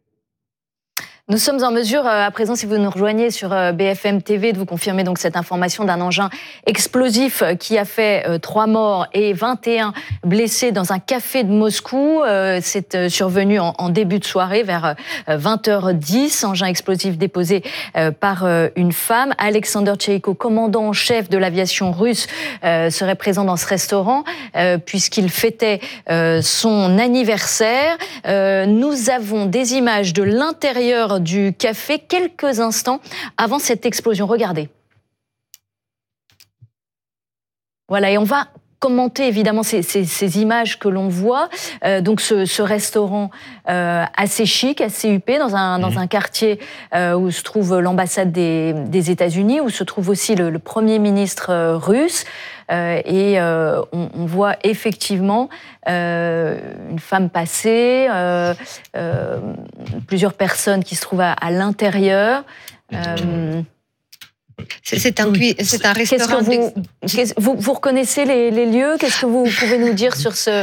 Nous sommes en mesure, à présent, si vous nous rejoignez sur B F M T V, de vous confirmer donc cette information d'un engin explosif qui a fait trois morts et vingt et un blessés dans un café de Moscou. C'est survenu en début de soirée, vers vingt heures dix. Engin explosif déposé par une femme. Alexander Tcheïko, commandant en chef de l'aviation russe, serait présent dans ce restaurant puisqu'il fêtait son anniversaire. Nous avons des images de l'intérieur du café quelques instants avant cette explosion. Regardez. Voilà, et on va commenter évidemment ces, ces, ces images que l'on voit. Euh, donc ce, ce restaurant euh, assez chic, assez huppé, dans un, dans un quartier euh, où se trouve l'ambassade des, des États-Unis, où se trouve aussi le, le Premier ministre euh, russe. Euh, et euh, on, on voit effectivement euh, une femme passer, euh, euh, plusieurs personnes qui se trouvent à, à l'intérieur. Euh, c'est, c'est, un, c'est un restaurant. Qu'est-ce que vous, qu'est-ce, vous, vous reconnaissez les, les lieux? Qu'est-ce que vous pouvez nous dire sur ce,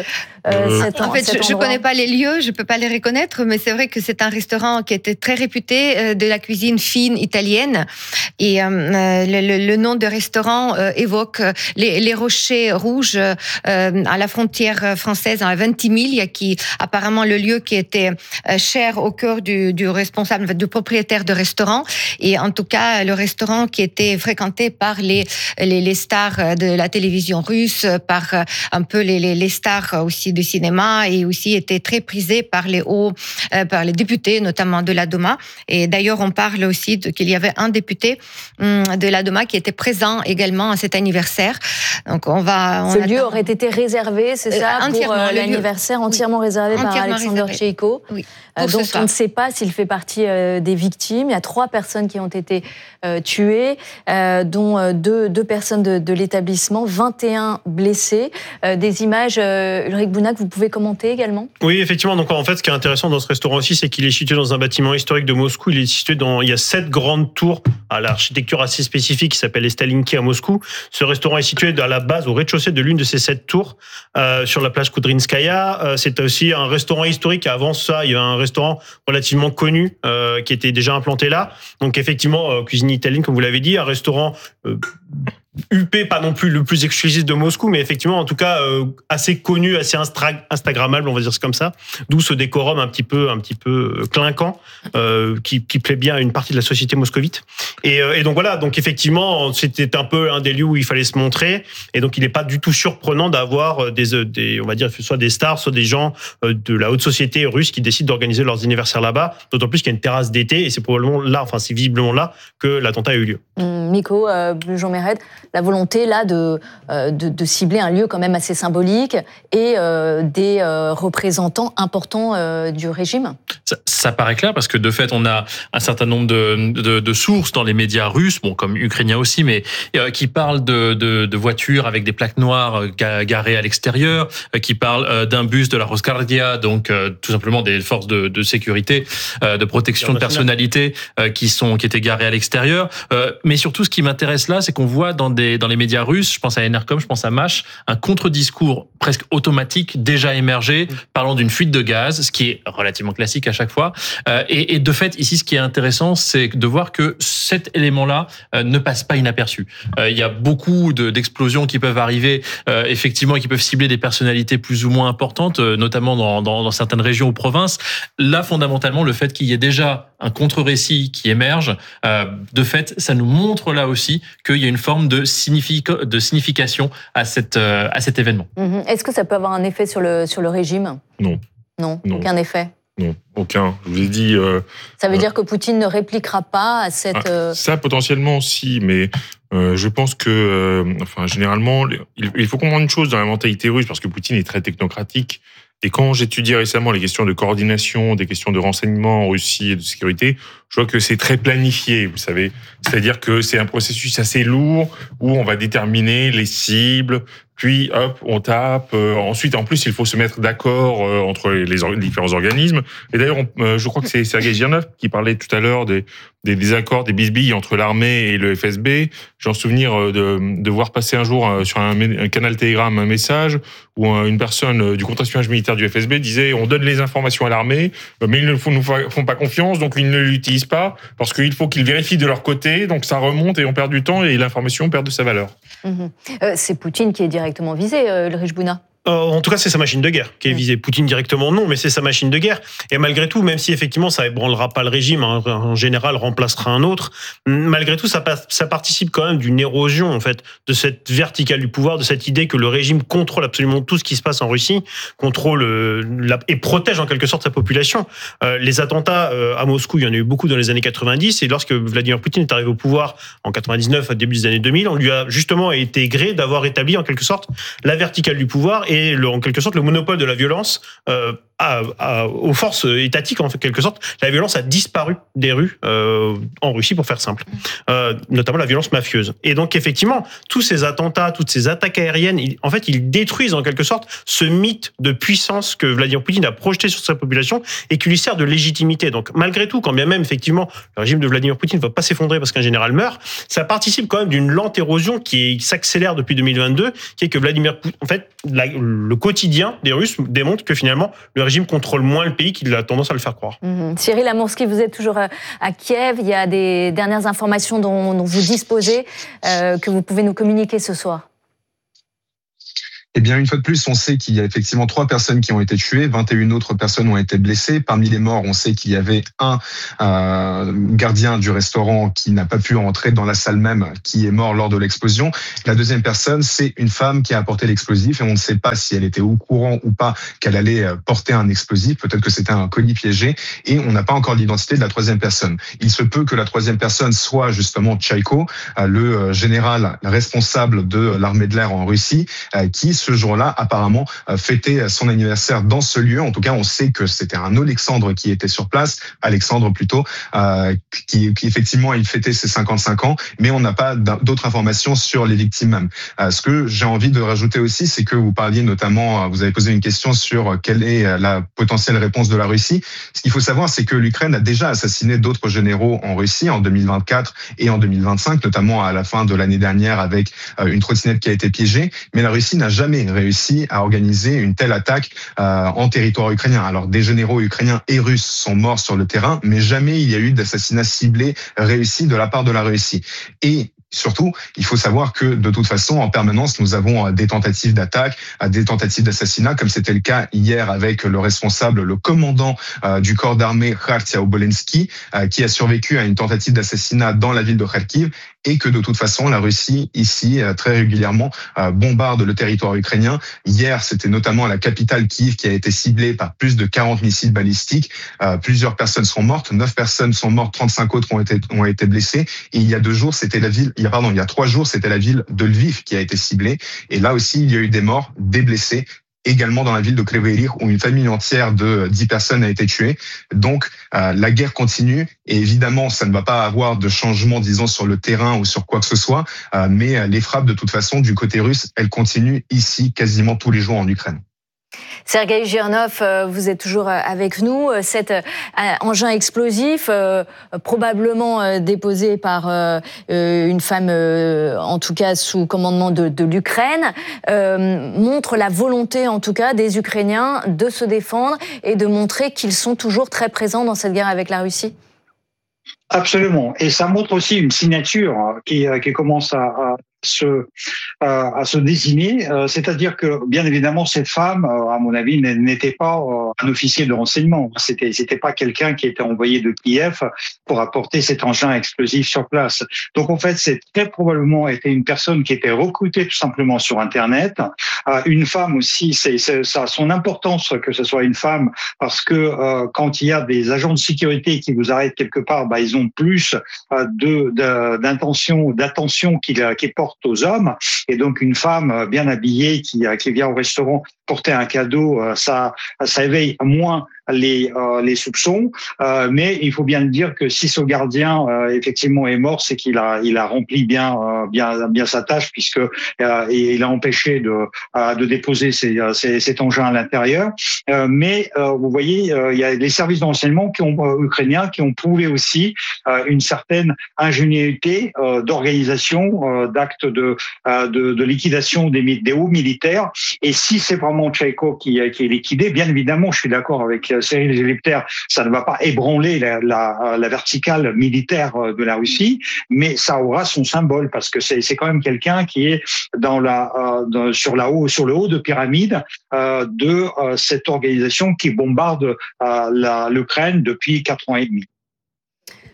euh, cet, En fait, cet je ne endroit. connais pas les lieux, je ne peux pas les reconnaître, mais c'est vrai que c'est un restaurant qui était très réputé euh, de la cuisine fine italienne. Et euh, le, le, le nom de restaurant euh, évoque les, les rochers rouges euh, à la frontière française, à Ventimiglia, qui apparemment le lieu qui était euh, cher au cœur du, du responsable, du propriétaire de restaurant. Et en tout cas, le restaurant qui était fréquenté par les, les, les stars de la télévision russe, par un peu les, les, les stars aussi du cinéma, et aussi était très prisé par les hauts, euh, par les députés, notamment de la Doma. Et d'ailleurs, on parle aussi de, qu'il y avait un député hum, de la Doma qui était présent également à cet anniversaire. Donc, on va. On Ce attend. lieu aurait été réservé, c'est ça, Euh, pour entièrement, euh, le lieu. l'anniversaire, entièrement Oui. réservé par Entièrement Alexander réservé. Tcheïko. Oui. Euh, Pour ce donc soir. on ne sait pas s'il fait partie euh, des victimes. Il y a trois personnes qui ont été euh, tuées, euh, dont euh, deux, deux personnes de, de l'établissement, vingt et un blessés. Euh, des images, euh, Ulrich Bouna, que vous pouvez commenter également ? Oui, effectivement. Donc, en fait, ce qui est intéressant dans ce restaurant aussi, c'est qu'il est situé dans un bâtiment historique de Moscou. Il est situé dans, il y a sept grandes tours à l'architecture assez spécifique qui s'appelle les Stalinki à Moscou. Ce restaurant est situé à la base, au rez-de-chaussée de l'une de ces sept tours, euh, sur la place Kudrinskaya. Euh, c'est aussi un restaurant historique. Avant ça, il y a un restaurant relativement connu, euh, qui était déjà implanté là. Donc, effectivement, euh, cuisine italienne, comme vous l'avez dit, un restaurant, euh, huppé, pas non plus le plus exclusif de Moscou, mais effectivement, en tout cas, euh, assez connu, assez instra- instagrammable, on va dire c'est comme ça. D'où ce décorum un petit peu, un petit peu clinquant, euh, qui, qui plaît bien à une partie de la société moscovite. Et, euh, et donc voilà, donc effectivement, c'était un peu un des lieux où il fallait se montrer. Et donc, il n'est pas du tout surprenant d'avoir des, des, on va dire, soit des stars, soit des gens de la haute société russe qui décident d'organiser leurs anniversaires là-bas. D'autant plus qu'il y a une terrasse d'été, et c'est probablement là, enfin, c'est visiblement là que l'attentat a eu lieu. Mmh, Miko, euh, Jean Méred, la volonté là de, euh, de, de cibler un lieu quand même assez symbolique et euh, des euh, représentants importants euh, du régime. Ça, ça paraît clair parce que de fait, on a un certain nombre de, de, de sources dans les médias russes, bon comme ukrainiens aussi, mais euh, qui parlent de, de, de voitures avec des plaques noires euh, garées à l'extérieur, euh, qui parlent euh, d'un bus de la Rosguardia, donc euh, tout simplement des forces de, de sécurité, euh, de protection de personnalité euh, qui sont qui étaient garées à l'extérieur. Euh, mais surtout, ce qui m'intéresse là, c'est qu'on voit dans des dans les médias russes, je pense à Enercom, je pense à Mash, un contre-discours presque automatique déjà émergé, parlant d'une fuite de gaz, ce qui est relativement classique à chaque fois. Euh, et, et de fait, ici, ce qui est intéressant, c'est de voir que cet élément-là euh, ne passe pas inaperçu. Euh, il y a beaucoup de, d'explosions qui peuvent arriver, euh, effectivement, et qui peuvent cibler des personnalités plus ou moins importantes, euh, notamment dans, dans, dans certaines régions ou provinces. Là, fondamentalement, le fait qu'il y ait déjà un contre-récit qui émerge, euh, de fait, ça nous montre là aussi qu'il y a une forme de, signific- de signification à, cette, euh, à cet événement. Mmh. Est-ce que ça peut avoir un effet sur le, sur le régime ? Non. Non, Non. aucun effet. Non, aucun. Je vous ai dit. Euh, Ça veut euh, dire que Poutine ne répliquera pas à cette... ah, euh, ça, potentiellement, si, mais euh, je pense que, euh, enfin, généralement, il, il faut comprendre une chose dans la mentalité russe, parce que Poutine est très technocratique. Et quand j'étudiais récemment les questions de coordination, des questions de renseignement en Russie et de sécurité, je vois que c'est très planifié, vous savez. C'est-à-dire que c'est un processus assez lourd où on va déterminer les cibles, puis hop, on tape. Euh, ensuite, en plus, il faut se mettre d'accord euh, entre les, or- les différents organismes. Et d'ailleurs, on- euh, je crois que c'est Sergei Girnov qui parlait tout à l'heure des, des désaccords, des bisbilles entre l'armée et le F S B. J'ai en souvenir euh, de, de voir passer un jour euh, sur un, mé- un canal Telegram un message où euh, une personne euh, du contre-espionnage militaire du F S B disait « On donne les informations à l'armée, euh, mais ils ne font- nous fa- font pas confiance, donc ils ne l'utilisent pas, parce qu'il faut qu'ils vérifient de leur côté, donc ça remonte et on perd du temps et l'information perd de sa valeur. Mmh. Euh, c'est Poutine qui est directement visé, euh, Ulrich Bouna. Euh, en tout cas, c'est sa machine de guerre qui est visée. Poutine directement, non, mais c'est sa machine de guerre. Et malgré tout, même si effectivement ça ébranlera pas le régime, hein, en général remplacera un autre, malgré tout, ça, ça participe quand même d'une érosion en fait de cette verticale du pouvoir, de cette idée que le régime contrôle absolument tout ce qui se passe en Russie, contrôle euh, la, et protège en quelque sorte sa population. Euh, les attentats euh, à Moscou, il y en a eu beaucoup dans les années quatre-vingt-dix, et lorsque Vladimir Poutine est arrivé au pouvoir en quatre-vingt-dix-neuf, à début des années deux mille, on lui a justement été gré d'avoir établi en quelque sorte la verticale du pouvoir et le, en quelque sorte le monopole de la violence euh, à, à, aux forces étatiques, en quelque sorte, la violence a disparu des rues euh, en Russie, pour faire simple, euh, notamment la violence mafieuse. Et donc, effectivement, tous ces attentats, toutes ces attaques aériennes, ils, en fait, ils détruisent en quelque sorte ce mythe de puissance que Vladimir Poutine a projeté sur sa population et qui lui sert de légitimité. Donc, malgré tout, quand bien même, effectivement, le régime de Vladimir Poutine ne va pas s'effondrer parce qu'un général meurt, ça participe quand même d'une lente érosion qui s'accélère depuis deux mille vingt-deux, qui est que Vladimir Poutine, en fait, la, le quotidien des Russes démontre que finalement, le régime contrôle moins le pays qu'il a tendance à le faire croire. Mmh. Cyril Amourski, vous êtes toujours à Kiev. Il y a des dernières informations dont, dont vous disposez, euh, que vous pouvez nous communiquer ce soir. Eh bien, une fois de plus, on sait qu'il y a effectivement trois personnes qui ont été tuées, vingt et une autres personnes ont été blessées. Parmi les morts, on sait qu'il y avait un euh, gardien du restaurant qui n'a pas pu entrer dans la salle même, qui est mort lors de l'explosion. La deuxième personne, c'est une femme qui a apporté l'explosif et on ne sait pas si elle était au courant ou pas qu'elle allait porter un explosif. Peut-être que c'était un colis piégé et on n'a pas encore l'identité de la troisième personne. Il se peut que la troisième personne soit justement Tchaïko, le général responsable de l'armée de l'air en Russie, qui ce jour-là, apparemment, fêtait son anniversaire dans ce lieu. En tout cas, on sait que c'était un Alexandre qui était sur place, Alexandre plutôt, euh, qui, qui effectivement, il fêtait ses cinquante-cinq ans, mais on n'a pas d'autres informations sur les victimes même. Euh, ce que j'ai envie de rajouter aussi, c'est que vous parliez notamment, vous avez posé une question sur quelle est la potentielle réponse de la Russie. Ce qu'il faut savoir, c'est que l'Ukraine a déjà assassiné d'autres généraux en Russie en deux mille vingt-quatre et en deux mille vingt-cinq, notamment à la fin de l'année dernière avec une trottinette qui a été piégée, mais la Russie n'a jamais réussi à organiser une telle attaque euh, en territoire ukrainien. Alors, des généraux ukrainiens et russes sont morts sur le terrain, mais jamais il y a eu d'assassinat ciblé réussi de la part de la Russie. Et surtout, il faut savoir que de toute façon, en permanence, nous avons des tentatives d'attaque, des tentatives d'assassinat, comme c'était le cas hier avec le responsable, le commandant euh, du corps d'armée Khartia Obolensky, euh, qui a survécu à une tentative d'assassinat dans la ville de Kharkiv, et que de toute façon, la Russie, ici, euh, très régulièrement, euh, bombarde le territoire ukrainien. Hier, c'était notamment la capitale Kiev qui a été ciblée par plus de quarante missiles balistiques. Euh, plusieurs personnes sont mortes, neuf personnes sont mortes, trente-cinq autres ont été, ont été blessées. Et il y a deux jours, c'était la ville Il y a, pardon, il y a trois jours, c'était la ville de Lviv qui a été ciblée. Et là aussi, il y a eu des morts, des blessés, également dans la ville de Kryvyi Rih, où une famille entière de dix personnes a été tuée. Donc, euh, la guerre continue. Et évidemment, ça ne va pas avoir de changement, disons, sur le terrain ou sur quoi que ce soit. Euh, mais les frappes, de toute façon, du côté russe, elles continuent ici, quasiment tous les jours en Ukraine. Sergueï Girnov, vous êtes toujours avec nous. Cet engin explosif, probablement déposé par une femme, en tout cas sous commandement de, de l'Ukraine, montre la volonté, en tout cas, des Ukrainiens de se défendre et de montrer qu'ils sont toujours très présents dans cette guerre avec la Russie. Absolument. Et ça montre aussi une signature qui, qui commence à, à se à se dessiner, c'est-à-dire que bien évidemment cette femme, à mon avis, n'était pas un officier de renseignement. C'était c'était pas quelqu'un qui était envoyé de Kiev pour apporter cet engin explosif sur place. Donc en fait, c'est très probablement été une personne qui était recrutée tout simplement sur Internet. Une femme aussi, c'est, c'est ça a son importance que ce soit une femme parce que euh, quand il y a des agents de sécurité qui vous arrêtent quelque part, bah ils ont plus de, de d'intention, d'attention qu'ils qu'ils portent aux hommes, et donc une femme bien habillée qui, qui vient au restaurant porter un cadeau, ça, ça éveille moins les, euh, les soupçons, euh, mais il faut bien dire que si ce gardien euh, effectivement est mort, c'est qu'il a, il a rempli bien, euh, bien, bien sa tâche puisque euh, il a empêché de, euh, de déposer ses, ses, cet engin à l'intérieur. Euh, mais euh, vous voyez, euh, il y a les services de renseignement qui ont, euh, ukrainiens qui ont prouvé aussi euh, une certaine ingéniosité euh, d'organisation, euh, d'actes de, euh, de, de liquidation des, des hauts militaires. Et si c'est vraiment Tchaïko qui, qui est liquidé, bien évidemment, je suis d'accord avec Cyril Gélipter, ça ne va pas ébranler la, la, la verticale militaire de la Russie, mais ça aura son symbole parce que c'est, c'est quand même quelqu'un qui est dans la, euh, dans, sur, la haut, sur le haut de pyramide euh, de euh, cette organisation qui bombarde euh, la, l'Ukraine depuis quatre ans et demi.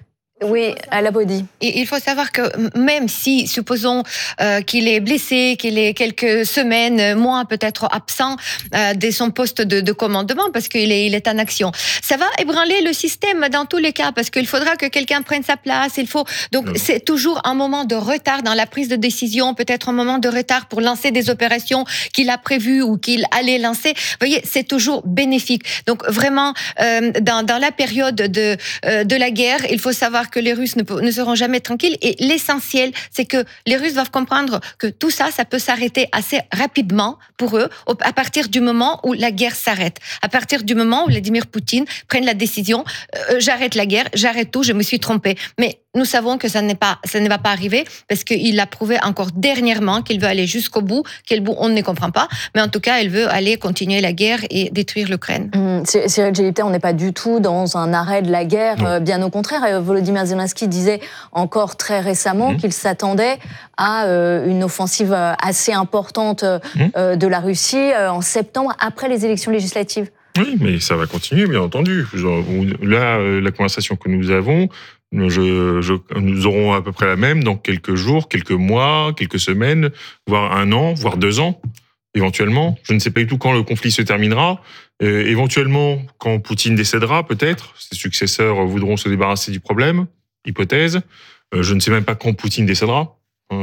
Oui, à l'Abodi. Et il faut savoir que même si, supposons euh, qu'il est blessé, qu'il est quelques semaines, mois peut-être absent euh, de son poste de, de commandement parce qu'il est, il est en action, ça va ébranler le système dans tous les cas parce qu'il faudra que quelqu'un prenne sa place. Il faut donc oui. C'est toujours un moment de retard dans la prise de décision, peut-être un moment de retard pour lancer des opérations qu'il a prévues ou qu'il allait lancer. Vous voyez, c'est toujours bénéfique. Donc vraiment, euh, dans, dans la période de euh, de la guerre, il faut savoir que les Russes ne, ne seront jamais tranquilles et l'essentiel, c'est que les Russes doivent comprendre que tout ça, ça peut s'arrêter assez rapidement pour eux à partir du moment où la guerre s'arrête. À partir du moment où Vladimir Poutine prenne la décision, euh, j'arrête la guerre, j'arrête tout, je me suis trompé. Mais nous savons que ça n'est pas, ça ne va pas arriver parce qu'il a prouvé encore dernièrement qu'il veut aller jusqu'au bout. Quel bout, on ne comprend pas. Mais en tout cas, il veut aller continuer la guerre et détruire l'Ukraine. Mmh, Cyril Gelibter, on n'est pas du tout dans un arrêt de la guerre. Euh, bien au contraire, Volodymyr Zelensky disait encore très récemment mmh. qu'il s'attendait à euh, une offensive assez importante euh, mmh. de la Russie euh, en septembre, après les élections législatives. Oui, mais ça va continuer, bien entendu. Là, la conversation que nous avons, je, je, nous aurons à peu près la même dans quelques jours, quelques mois, quelques semaines, voire un an, voire deux ans, éventuellement. Je ne sais pas du tout quand le conflit se terminera. Euh, éventuellement, quand Poutine décédera, peut-être, ses successeurs voudront se débarrasser du problème, hypothèse. Euh, je ne sais même pas quand Poutine décédera.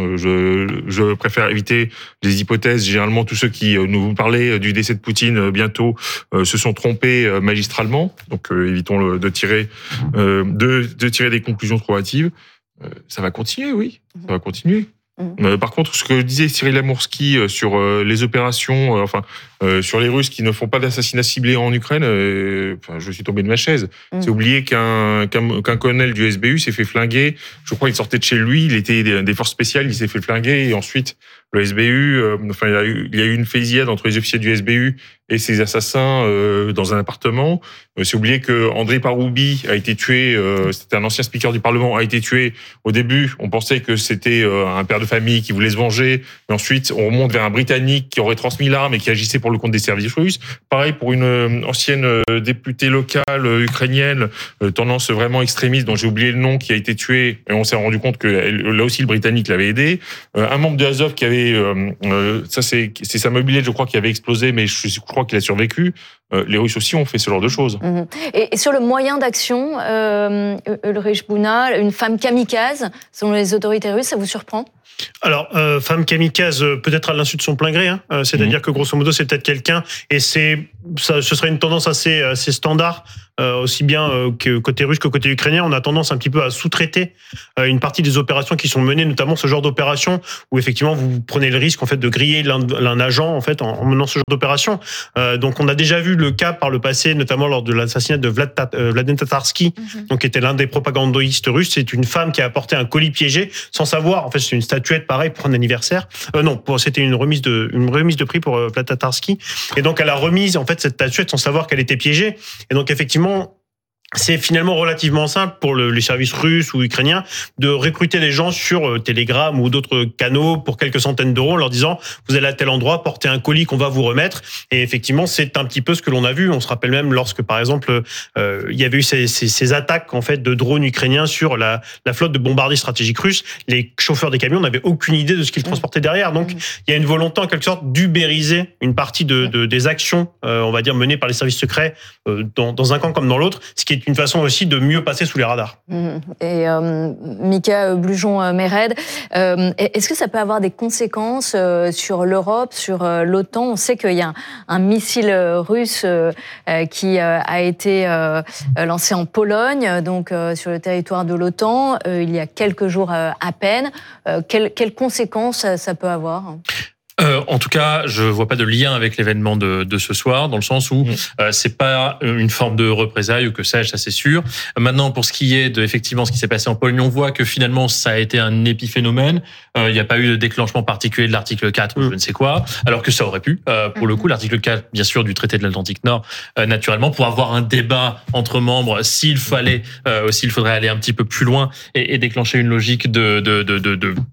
Je, je préfère éviter les hypothèses. Généralement, tous ceux qui nous parlaient du décès de Poutine bientôt euh, se sont trompés euh, magistralement. Donc, euh, évitons de tirer, euh, de, de tirer des conclusions trop hâtives. Euh, ça va continuer, oui. Ça va continuer. Euh, par contre, ce que disait Cyril Amourski sur euh, les opérations, euh, enfin, euh, sur les Russes qui ne font pas d'assassinat ciblé en Ukraine, euh, enfin, je suis tombé de ma chaise. Mm. C'est oublier qu'un, qu'un, qu'un colonel du S B U s'est fait flinguer. Je crois qu'il sortait de chez lui, il était des, des forces spéciales, il s'est fait flinguer et ensuite le S B U, euh, enfin, il y a eu, il y a eu une fusillade entre les officiers du S B U et ses assassins euh, dans un appartement. Euh, c'est oublier que Andrei Paroubi a été tué. Euh, c'était un ancien speaker du Parlement, a été tué. Au début, on pensait que c'était euh, un père de famille qui voulait se venger. Mais ensuite, on remonte vers un Britannique qui aurait transmis l'arme et qui agissait pour le compte des services russes. Pareil pour une euh, ancienne euh, députée locale euh, ukrainienne, euh, tendance vraiment extrémiste, dont j'ai oublié le nom, qui a été tuée. Et on s'est rendu compte que là aussi, le Britannique l'avait aidé. Euh, un membre de Azov qui avait, euh, euh, ça c'est, c'est sa mobilette, je crois, qui avait explosé, mais je, je crois qu'il a survécu. Euh, les Russes aussi ont fait ce genre de choses. Mmh. Et, et sur le moyen d'action, euh, Ulrich Bouna, une femme kamikaze, selon les autorités russes, ça vous surprend ? Alors, euh, femme kamikaze, peut-être à l'insu de son plein gré, hein. euh, c'est-à-dire mmh. que grosso modo, c'est peut-être quelqu'un, et c'est, ça, ce serait une tendance assez, assez standard, euh, aussi bien euh, que côté russe que côté ukrainien. On a tendance un petit peu à sous-traiter euh, une partie des opérations qui sont menées, notamment ce genre d'opération où effectivement vous prenez le risque en fait de griller l'un, l'un agent en fait en, en menant ce genre d'opération. Euh, donc, on a déjà vu le cas par le passé, notamment lors de l'assassinat de Vlad, euh, Vladimir Tatarsky, mmh. donc qui était l'un des propagandistes russes. C'est une femme qui a apporté un colis piégé sans savoir. En fait, c'est une statuette pareil pour un anniversaire. Euh, non, pour, c'était une remise de une remise de prix pour euh, Vlad Tatarsky. Et donc elle a remise en fait cette statuette sans savoir qu'elle était piégée. Et donc effectivement, c'est finalement relativement simple pour le, les services russes ou ukrainiens de recruter des gens sur euh, Telegram ou d'autres canaux pour quelques centaines d'euros en leur disant vous allez à tel endroit, porter un colis qu'on va vous remettre. Et effectivement, c'est un petit peu ce que l'on a vu. On se rappelle même lorsque, par exemple, euh, il y avait eu ces, ces, ces attaques en fait de drones ukrainiens sur la, la flotte de bombardiers stratégiques russes. Les chauffeurs des camions n'avaient aucune idée de ce qu'ils transportaient derrière. Donc, il y a une volonté en quelque sorte d'ubériser une partie de, de des actions, euh, on va dire, menées par les services secrets euh, dans, dans un camp comme dans l'autre, ce qui est une façon aussi de mieux passer sous les radars. Et euh, Mika Blujon-Mered, euh, est-ce que ça peut avoir des conséquences euh, sur l'Europe, sur euh, l'OTAN ? On sait qu'il y a un, un missile russe euh, qui euh, a été euh, lancé en Pologne, donc euh, sur le territoire de l'OTAN, euh, il y a quelques jours euh, à peine. Euh, quelles, quelles conséquences ça, ça peut avoir ? Euh, en tout cas, je vois pas de lien avec l'événement de, de ce soir, dans le sens où mmh. euh, c'est pas une forme de représailles ou que sais-je, ça c'est sûr. Maintenant, pour ce qui est de effectivement ce qui s'est passé en Pologne, on voit que finalement ça a été un épiphénomène. Il euh, n'y a pas eu de déclenchement particulier de l'article quatre mmh. ou je ne sais quoi, alors que ça aurait pu. Euh, pour mmh. le coup, l'article quatre, bien sûr, du traité de l'Atlantique Nord, euh, naturellement, pour avoir un débat entre membres, s'il fallait, euh, s'il faudrait aller un petit peu plus loin et, et déclencher une logique de, de, de, de, de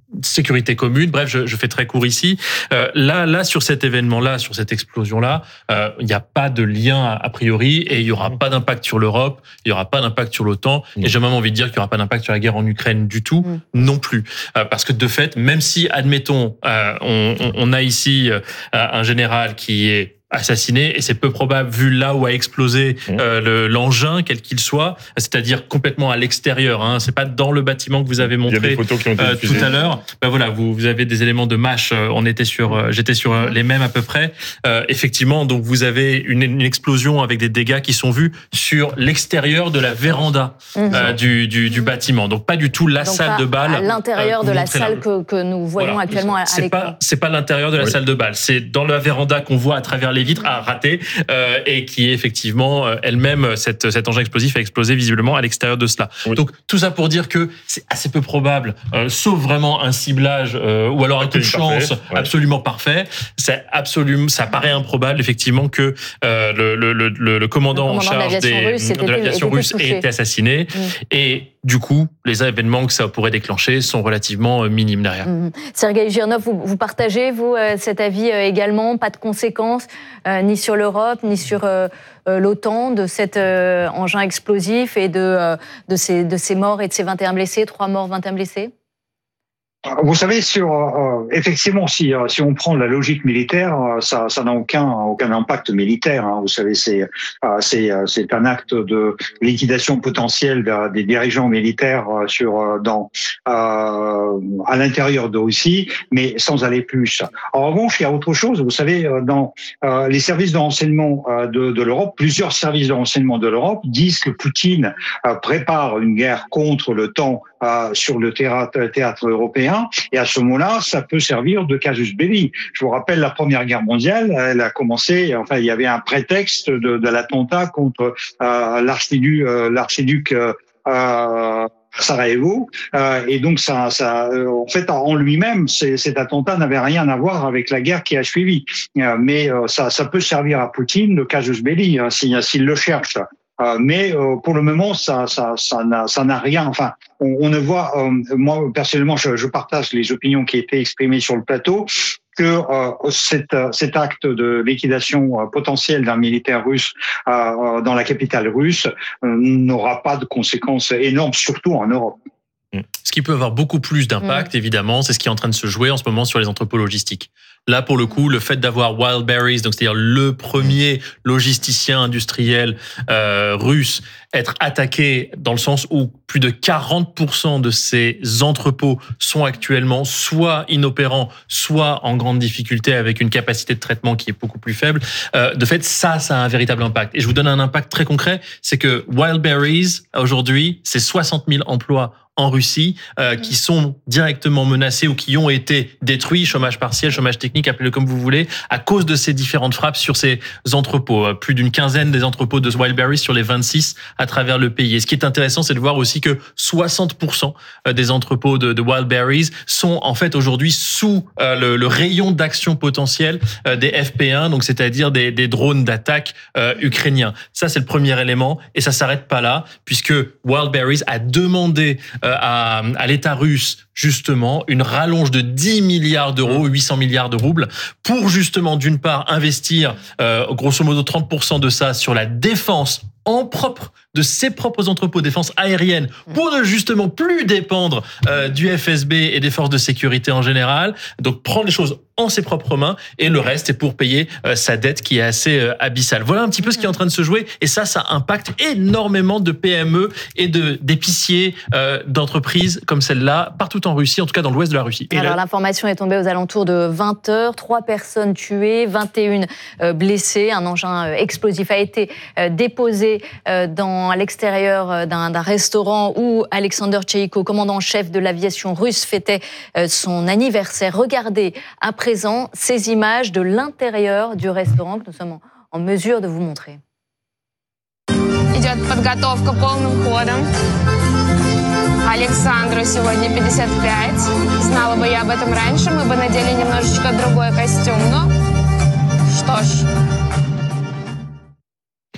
sécurité commune. Bref, je, je fais très court ici. Euh, là, là, sur cet événement-là, sur cette explosion-là, euh, il n'y a pas de lien a priori et il n'y aura pas d'impact sur l'Europe, il n'y aura pas d'impact sur l'OTAN mmh. et j'ai même envie de dire qu'il n'y aura pas d'impact sur la guerre en Ukraine du tout, mmh. non plus. Euh, parce que de fait, même si, admettons, euh, on, on a ici euh, un général qui est assassiné, et c'est peu probable vu là où a explosé euh, le, l'engin, quel qu'il soit, c'est-à-dire complètement à l'extérieur. Hein, c'est pas dans le bâtiment que vous avez montré. Il y a des photos qui ont été euh, tout à l'heure. Ben voilà, vous, vous avez des éléments de mâche. On était sur, euh, j'étais sur euh, les mêmes à peu près. Euh, effectivement, donc vous avez une, une explosion avec des dégâts qui sont vus sur l'extérieur de la véranda mmh. euh, du, du, du bâtiment. Donc pas du tout la donc salle de bal. À l'intérieur euh, de la salle que, que nous voyons voilà. actuellement à, à l'écran. C'est pas l'intérieur de la oui. salle de bal. C'est dans la véranda qu'on voit à travers les vitres à rater euh, et qui est effectivement euh, elle-même cette, cet engin explosif a explosé visiblement à l'extérieur de cela. Oui. Donc tout ça pour dire que c'est assez peu probable, euh, sauf vraiment un ciblage euh, ou alors un coup de chance parfait. absolument ouais. parfait. C'est absolument, ça paraît improbable effectivement que euh, le, le, le, le commandant, le commandant en charge de l'aviation russe, de l'aviation russe ait été assassiné mmh. et du coup, les événements que ça pourrait déclencher sont relativement minimes derrière. Mmh. Sergueï Girnov, vous, vous partagez, vous, euh, cet avis euh, également, pas de conséquences, euh, ni sur l'Europe, ni sur euh, euh, l'OTAN, de cet euh, engin explosif et de, euh, de, ces, de ces morts et de ces vingt et un blessés, trois morts, vingt et un blessés? Vous savez, sur euh, effectivement, si euh, si on prend la logique militaire, euh, ça ça n'a aucun aucun impact militaire. Hein. Vous savez, c'est euh, c'est euh, c'est un acte de liquidation potentielle de, des dirigeants militaires euh, sur euh, dans euh, à l'intérieur de Russie, mais sans aller plus. En revanche, il y a autre chose. Vous savez, euh, dans euh, les services de renseignement euh, de de l'Europe, plusieurs services de renseignement de l'Europe disent que Poutine euh, prépare une guerre contre le temps euh, sur le théâtre, théâtre européen. Et à ce moment-là, ça peut servir de casus belli. Je vous rappelle, la Première Guerre mondiale, elle a commencé, enfin, il y avait un prétexte de, de l'attentat contre euh, l'archiduc, euh, l'archiduc euh, euh, Sarajevo, euh, et donc ça, ça, euh, en fait, en lui-même, cet attentat n'avait rien à voir avec la guerre qui a suivi. Euh, mais euh, ça, ça peut servir à Poutine de casus belli, hein, s'il, s'il le cherche. Euh, mais euh, pour le moment, ça, ça, ça n'a, ça n'a rien. Enfin, on, on ne voit. Euh, moi, personnellement, je, je partage les opinions qui étaient exprimées sur le plateau, que euh, cet, cet acte de liquidation euh, potentielle d'un militaire russe euh, dans la capitale russe euh, n'aura pas de conséquences énormes, surtout en Europe. Ce qui peut avoir beaucoup plus d'impact, mmh. évidemment, c'est ce qui est en train de se jouer en ce moment sur les entrepôts logistiques. Là, pour le coup, le fait d'avoir Wildberries, donc c'est-à-dire le premier logisticien industriel euh, russe, être attaqué dans le sens où plus de quarante pour cent de ces entrepôts sont actuellement soit inopérants, soit en grande difficulté avec une capacité de traitement qui est beaucoup plus faible. Euh, de fait, ça, ça a un véritable impact. Et je vous donne un impact très concret, c'est que Wildberries, aujourd'hui, c'est soixante mille emplois en Russie, euh, qui sont directement menacés ou qui ont été détruits, chômage partiel, chômage technique, appelez-le comme vous voulez, à cause de ces différentes frappes sur ces entrepôts. Plus d'une quinzaine des entrepôts de Wildberries sur les vingt-six à travers le pays. Et ce qui est intéressant, c'est de voir aussi que soixante pour cent des entrepôts de, de Wildberries sont en fait aujourd'hui sous euh, le, le rayon d'action potentiel euh, des F P un, donc c'est-à-dire des, des drones d'attaque euh, ukrainiens. Ça, c'est le premier élément, et ça s'arrête pas là, puisque Wildberries a demandé euh, à, à l'État russe justement une rallonge de dix milliards d'euros, huit cents milliards de roubles, pour justement d'une part investir euh, grosso modo trente pour cent de ça sur la défense en propre de ses propres entrepôts de défense aérienne pour ne justement plus dépendre euh, du F S B et des forces de sécurité en général. Donc prendre les choses en ses propres mains, et le reste est pour payer euh, sa dette qui est assez euh, abyssale. Voilà un petit peu ce qui est en train de se jouer, et ça, ça impacte énormément de P M E et de d'épiciers, euh, d'entreprises comme celle-là, partout en Russie, en tout cas dans l'ouest de la Russie. Et Alors là, l'information est tombée aux alentours de vingt heures, trois personnes tuées, vingt et une euh, blessées. Un engin euh, explosif a été euh, déposé euh, dans, à l'extérieur euh, d'un, d'un restaurant où Alexander Tcheïko, commandant en chef de l'aviation russe, fêtait euh, son anniversaire. Regardez à présent ces images de l'intérieur du restaurant que nous sommes en, en mesure de vous montrer. Идет подготовка полным ходом. Александру сегодня пятьдесят пять. Знала бы я об этом раньше, мы бы надели немножечко другой костюм. Но что ж.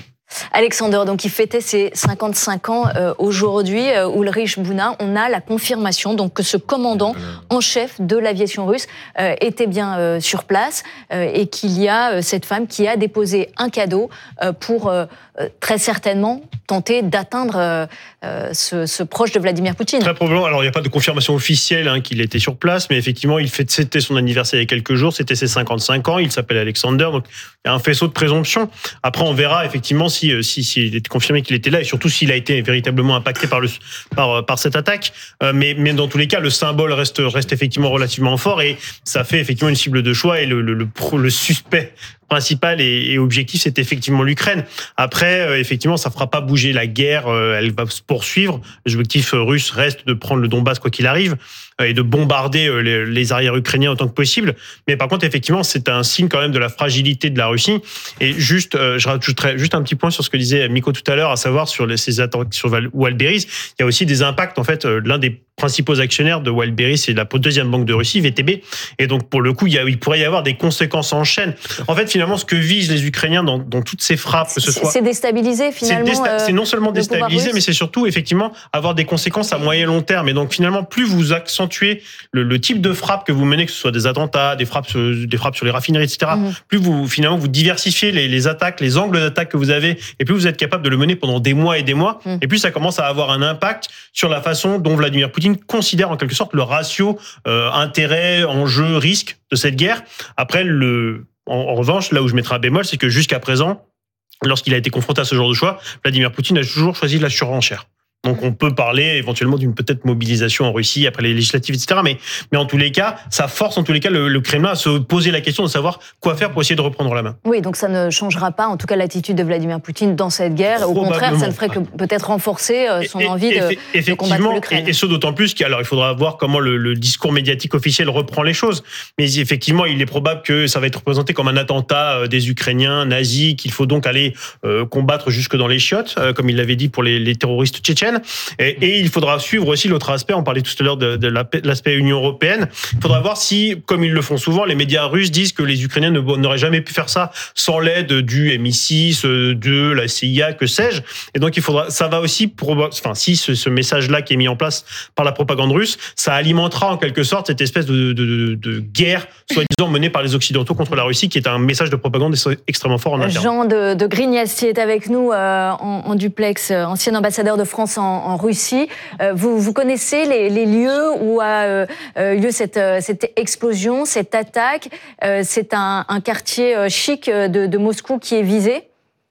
Alexander, donc, il fêtait ses cinquante-cinq ans euh, aujourd'hui. Euh, Ulrich Bouna, on a la confirmation donc, que ce commandant en chef de l'aviation russe euh, était bien euh, sur place euh, et qu'il y a euh, cette femme qui a déposé un cadeau euh, pour euh, très certainement tenter d'atteindre euh, ce, ce proche de Vladimir Poutine. Très probablement. Alors, il n'y a pas de confirmation officielle hein, qu'il était sur place, mais effectivement, il fête, c'était son anniversaire il y a quelques jours, c'était ses cinquante-cinq ans, il s'appelle Alexander, donc il y a un faisceau de présomption. Après, on verra effectivement si, si, si il est confirmé qu'il était là, et surtout s'il a été véritablement impacté par, le, par, par cette attaque. Euh, mais, mais dans tous les cas, le symbole reste, reste effectivement relativement fort, et ça fait effectivement une cible de choix, et le, le, le, le suspect principal et, et objectif, c'est effectivement l'Ukraine. Après, euh, effectivement, ça fera pas bouger la guerre, euh, elle va se poursuivre. L'objectif russe reste de prendre le Donbass quoi qu'il arrive euh, et de bombarder euh, les, les arrières ukrainiens autant que possible. Mais par contre, effectivement, c'est un signe quand même de la fragilité de la Russie. Et juste, euh, je rajouterais juste un petit point sur ce que disait Miko tout à l'heure, à savoir sur les, ces attaques sur Wildberries. Il y a aussi des impacts, en fait, euh, l'un des principaux actionnaires de Wildberries, c'est la deuxième banque de Russie, V T B. Et donc, pour le coup, il, y a, il pourrait y avoir des conséquences en chaîne. En fait, finalement, ce que visent les Ukrainiens dans, dans toutes ces frappes, que ce soit... C'est déstabilisé, finalement. C'est, désta- euh, c'est non seulement déstabilisé, mais c'est surtout, effectivement, avoir des conséquences à moyen et long terme. Et donc, finalement, plus vous accentuez le, le type de frappe que vous menez, que ce soit des attentats, des frappes sur, des frappes sur les raffineries, et cetera, mmh. plus vous, finalement, vous diversifiez les, les attaques, les angles d'attaque que vous avez, et plus vous êtes capable de le mener pendant des mois et des mois, mmh. et plus ça commence à avoir un impact sur la façon dont Vladimir Poutine considère en quelque sorte le ratio euh, intérêt, enjeu, risque de cette guerre. Après, le, en, en revanche, là où je mettrai un bémol, c'est que jusqu'à présent, lorsqu'il a été confronté à ce genre de choix, Vladimir Poutine a toujours choisi la surenchère. Donc on peut parler éventuellement d'une peut-être mobilisation en Russie après les législatives, et cetera. Mais, mais en tous les cas, ça force en tous les cas le, le Kremlin à se poser la question de savoir quoi faire pour essayer de reprendre la main. Oui, donc ça ne changera pas en tout cas l'attitude de Vladimir Poutine dans cette guerre. Au contraire, ça ne ferait que peut-être renforcer son et, envie et, de, de combattre l'Ukraine. Et, et ce d'autant plus qu'alors il faudra voir comment le, le discours médiatique officiel reprend les choses. Mais effectivement, il est probable que ça va être représenté comme un attentat des Ukrainiens nazis, qu'il faut donc aller euh, combattre jusque dans les chiottes, euh, comme il l'avait dit pour les, les terroristes tchétchènes. Et, et il faudra suivre aussi l'autre aspect, on parlait tout à l'heure de, de l'aspect Union européenne, il faudra voir si, comme ils le font souvent, les médias russes disent que les Ukrainiens n'auraient jamais pu faire ça sans l'aide du M I six, de la C I A, que sais-je. Et donc il faudra, ça va aussi, pour, enfin si ce, ce message-là qui est mis en place par la propagande russe, ça alimentera en quelque sorte cette espèce de, de, de, de guerre, soi-disant menée par les Occidentaux contre la Russie, qui est un message de propagande extrêmement fort en interne. Jean de, de Grignastier est avec nous euh, en, en duplex, ancien ambassadeur de France en, en Russie. Euh, vous, vous connaissez les, les lieux où a euh, lieu cette, cette explosion, cette attaque. Euh, c'est un, un quartier chic de, de Moscou qui est visé?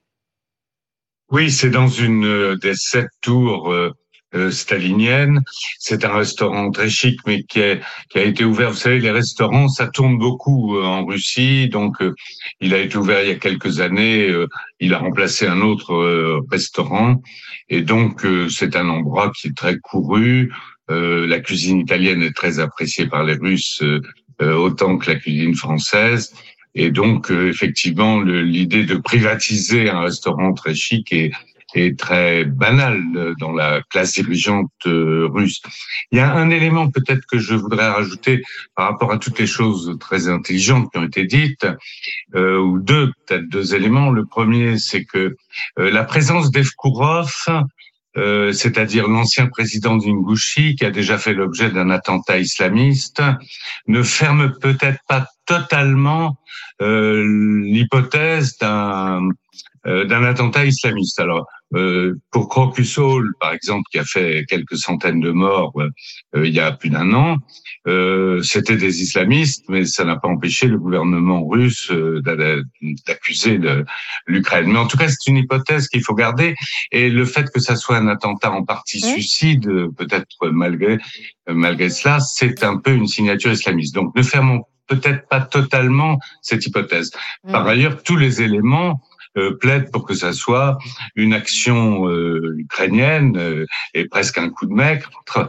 Oui, c'est dans une des sept tours euh, euh, staliniennes. C'est un restaurant très chic, mais qui, est, qui a été ouvert. Vous savez, les restaurants, ça tourne beaucoup euh, en Russie. Donc, euh, il a été ouvert il y a quelques années. Euh, il a remplacé un autre euh, restaurant. Et donc, euh, c'est un endroit qui est très couru. Euh, la cuisine italienne est très appréciée par les Russes, euh, euh, autant que la cuisine française. Et donc, euh, effectivement, le, l'idée de privatiser un restaurant très chic est, est très banale dans la classe dirigeante euh, russe. Il y a un élément peut-être que je voudrais rajouter par rapport à toutes les choses très intelligentes qui ont été dites, euh, ou deux, peut-être deux éléments. Le premier, c'est que euh, la présence d'Evkourov, Euh, c'est-à-dire l'ancien président d'Ingouchie, qui a déjà fait l'objet d'un attentat islamiste, ne ferme peut-être pas totalement euh, l'hypothèse d'un euh, d'un attentat islamiste. Alors, euh, pour Crocus Hall, par exemple, qui a fait quelques centaines de morts euh, il y a plus d'un an, euh, c'était des islamistes, mais ça n'a pas empêché le gouvernement russe euh, d'accuser le, l'Ukraine. Mais en tout cas, c'est une hypothèse qu'il faut garder. Et le fait que ça soit un attentat en partie suicide, peut-être malgré malgré cela, c'est un peu une signature islamiste. Donc, ne fermons peut-être pas totalement cette hypothèse. Par ailleurs, tous les éléments Euh, plaide pour que ça soit une action euh, ukrainienne euh, et presque un coup de maître.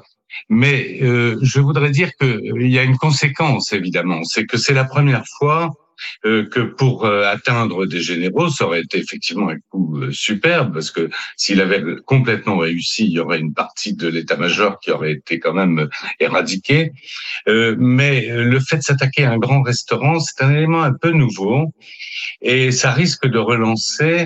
Mais euh, je voudrais dire qu'il y a une conséquence, évidemment. C'est que c'est la première fois euh, que pour euh, atteindre des généraux, ça aurait été effectivement un coup euh, superbe, parce que s'il avait complètement réussi, il y aurait une partie de l'état-major qui aurait été quand même éradiquée. Euh, mais le fait de s'attaquer à un grand restaurant, c'est un élément un peu nouveau. Et ça risque de relancer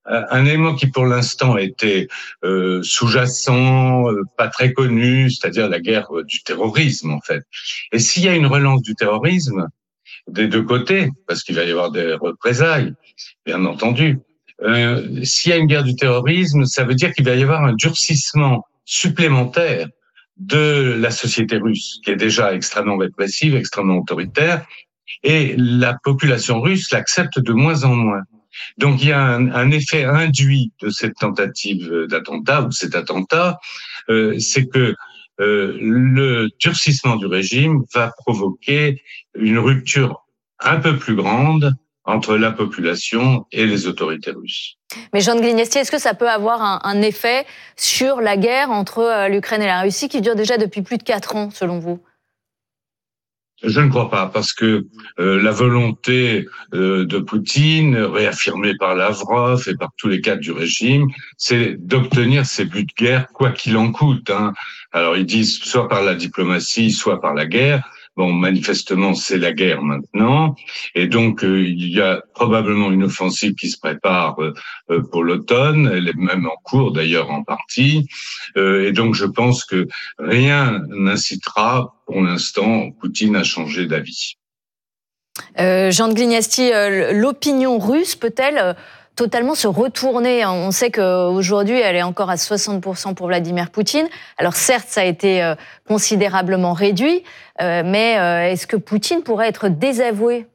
un élément qui pour l'instant était euh, sous-jacent, euh, pas très connu, c'est-à-dire la guerre du terrorisme en fait. Et s'il y a une relance du terrorisme des deux côtés, parce qu'il va y avoir des représailles, bien entendu, euh, s'il y a une guerre du terrorisme, ça veut dire qu'il va y avoir un durcissement supplémentaire de la société russe, qui est déjà extrêmement répressive, extrêmement autoritaire, et la population russe l'accepte de moins en moins. Donc il y a un, un effet induit de cette tentative d'attentat ou de cet attentat, euh, c'est que euh, le durcissement du régime va provoquer une rupture un peu plus grande entre la population et les autorités russes. Mais Jean de Glignesti, est-ce que ça peut avoir un, un effet sur la guerre entre l'Ukraine et la Russie qui dure déjà depuis plus de quatre ans, selon vous ? Je ne crois pas, parce que euh, la volonté euh, de Poutine, réaffirmée par Lavrov et par tous les cadres du régime, c'est d'obtenir ses buts de guerre, quoi qu'il en coûte. Hein. Alors ils disent soit par la diplomatie, soit par la guerre. Bon, manifestement, c'est la guerre maintenant, et donc euh, il y a probablement une offensive qui se prépare euh, pour l'automne. Elle est même en cours d'ailleurs en partie, euh, et donc je pense que rien n'incitera pour l'instant Poutine à changer d'avis. Euh, Jean de Glignesti, euh, l'opinion russe peut-elle euh, totalement se retourner? On sait qu'aujourd'hui, elle est encore à soixante pour cent pour Vladimir Poutine. Alors certes, ça a été euh, considérablement réduit, euh, mais euh, est-ce que Poutine pourrait être désavoué?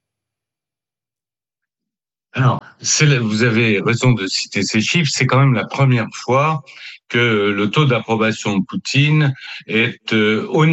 Alors, c'est, vous avez raison de citer ces chiffres, c'est quand même la première fois que le taux d'approbation de Poutine est euh, au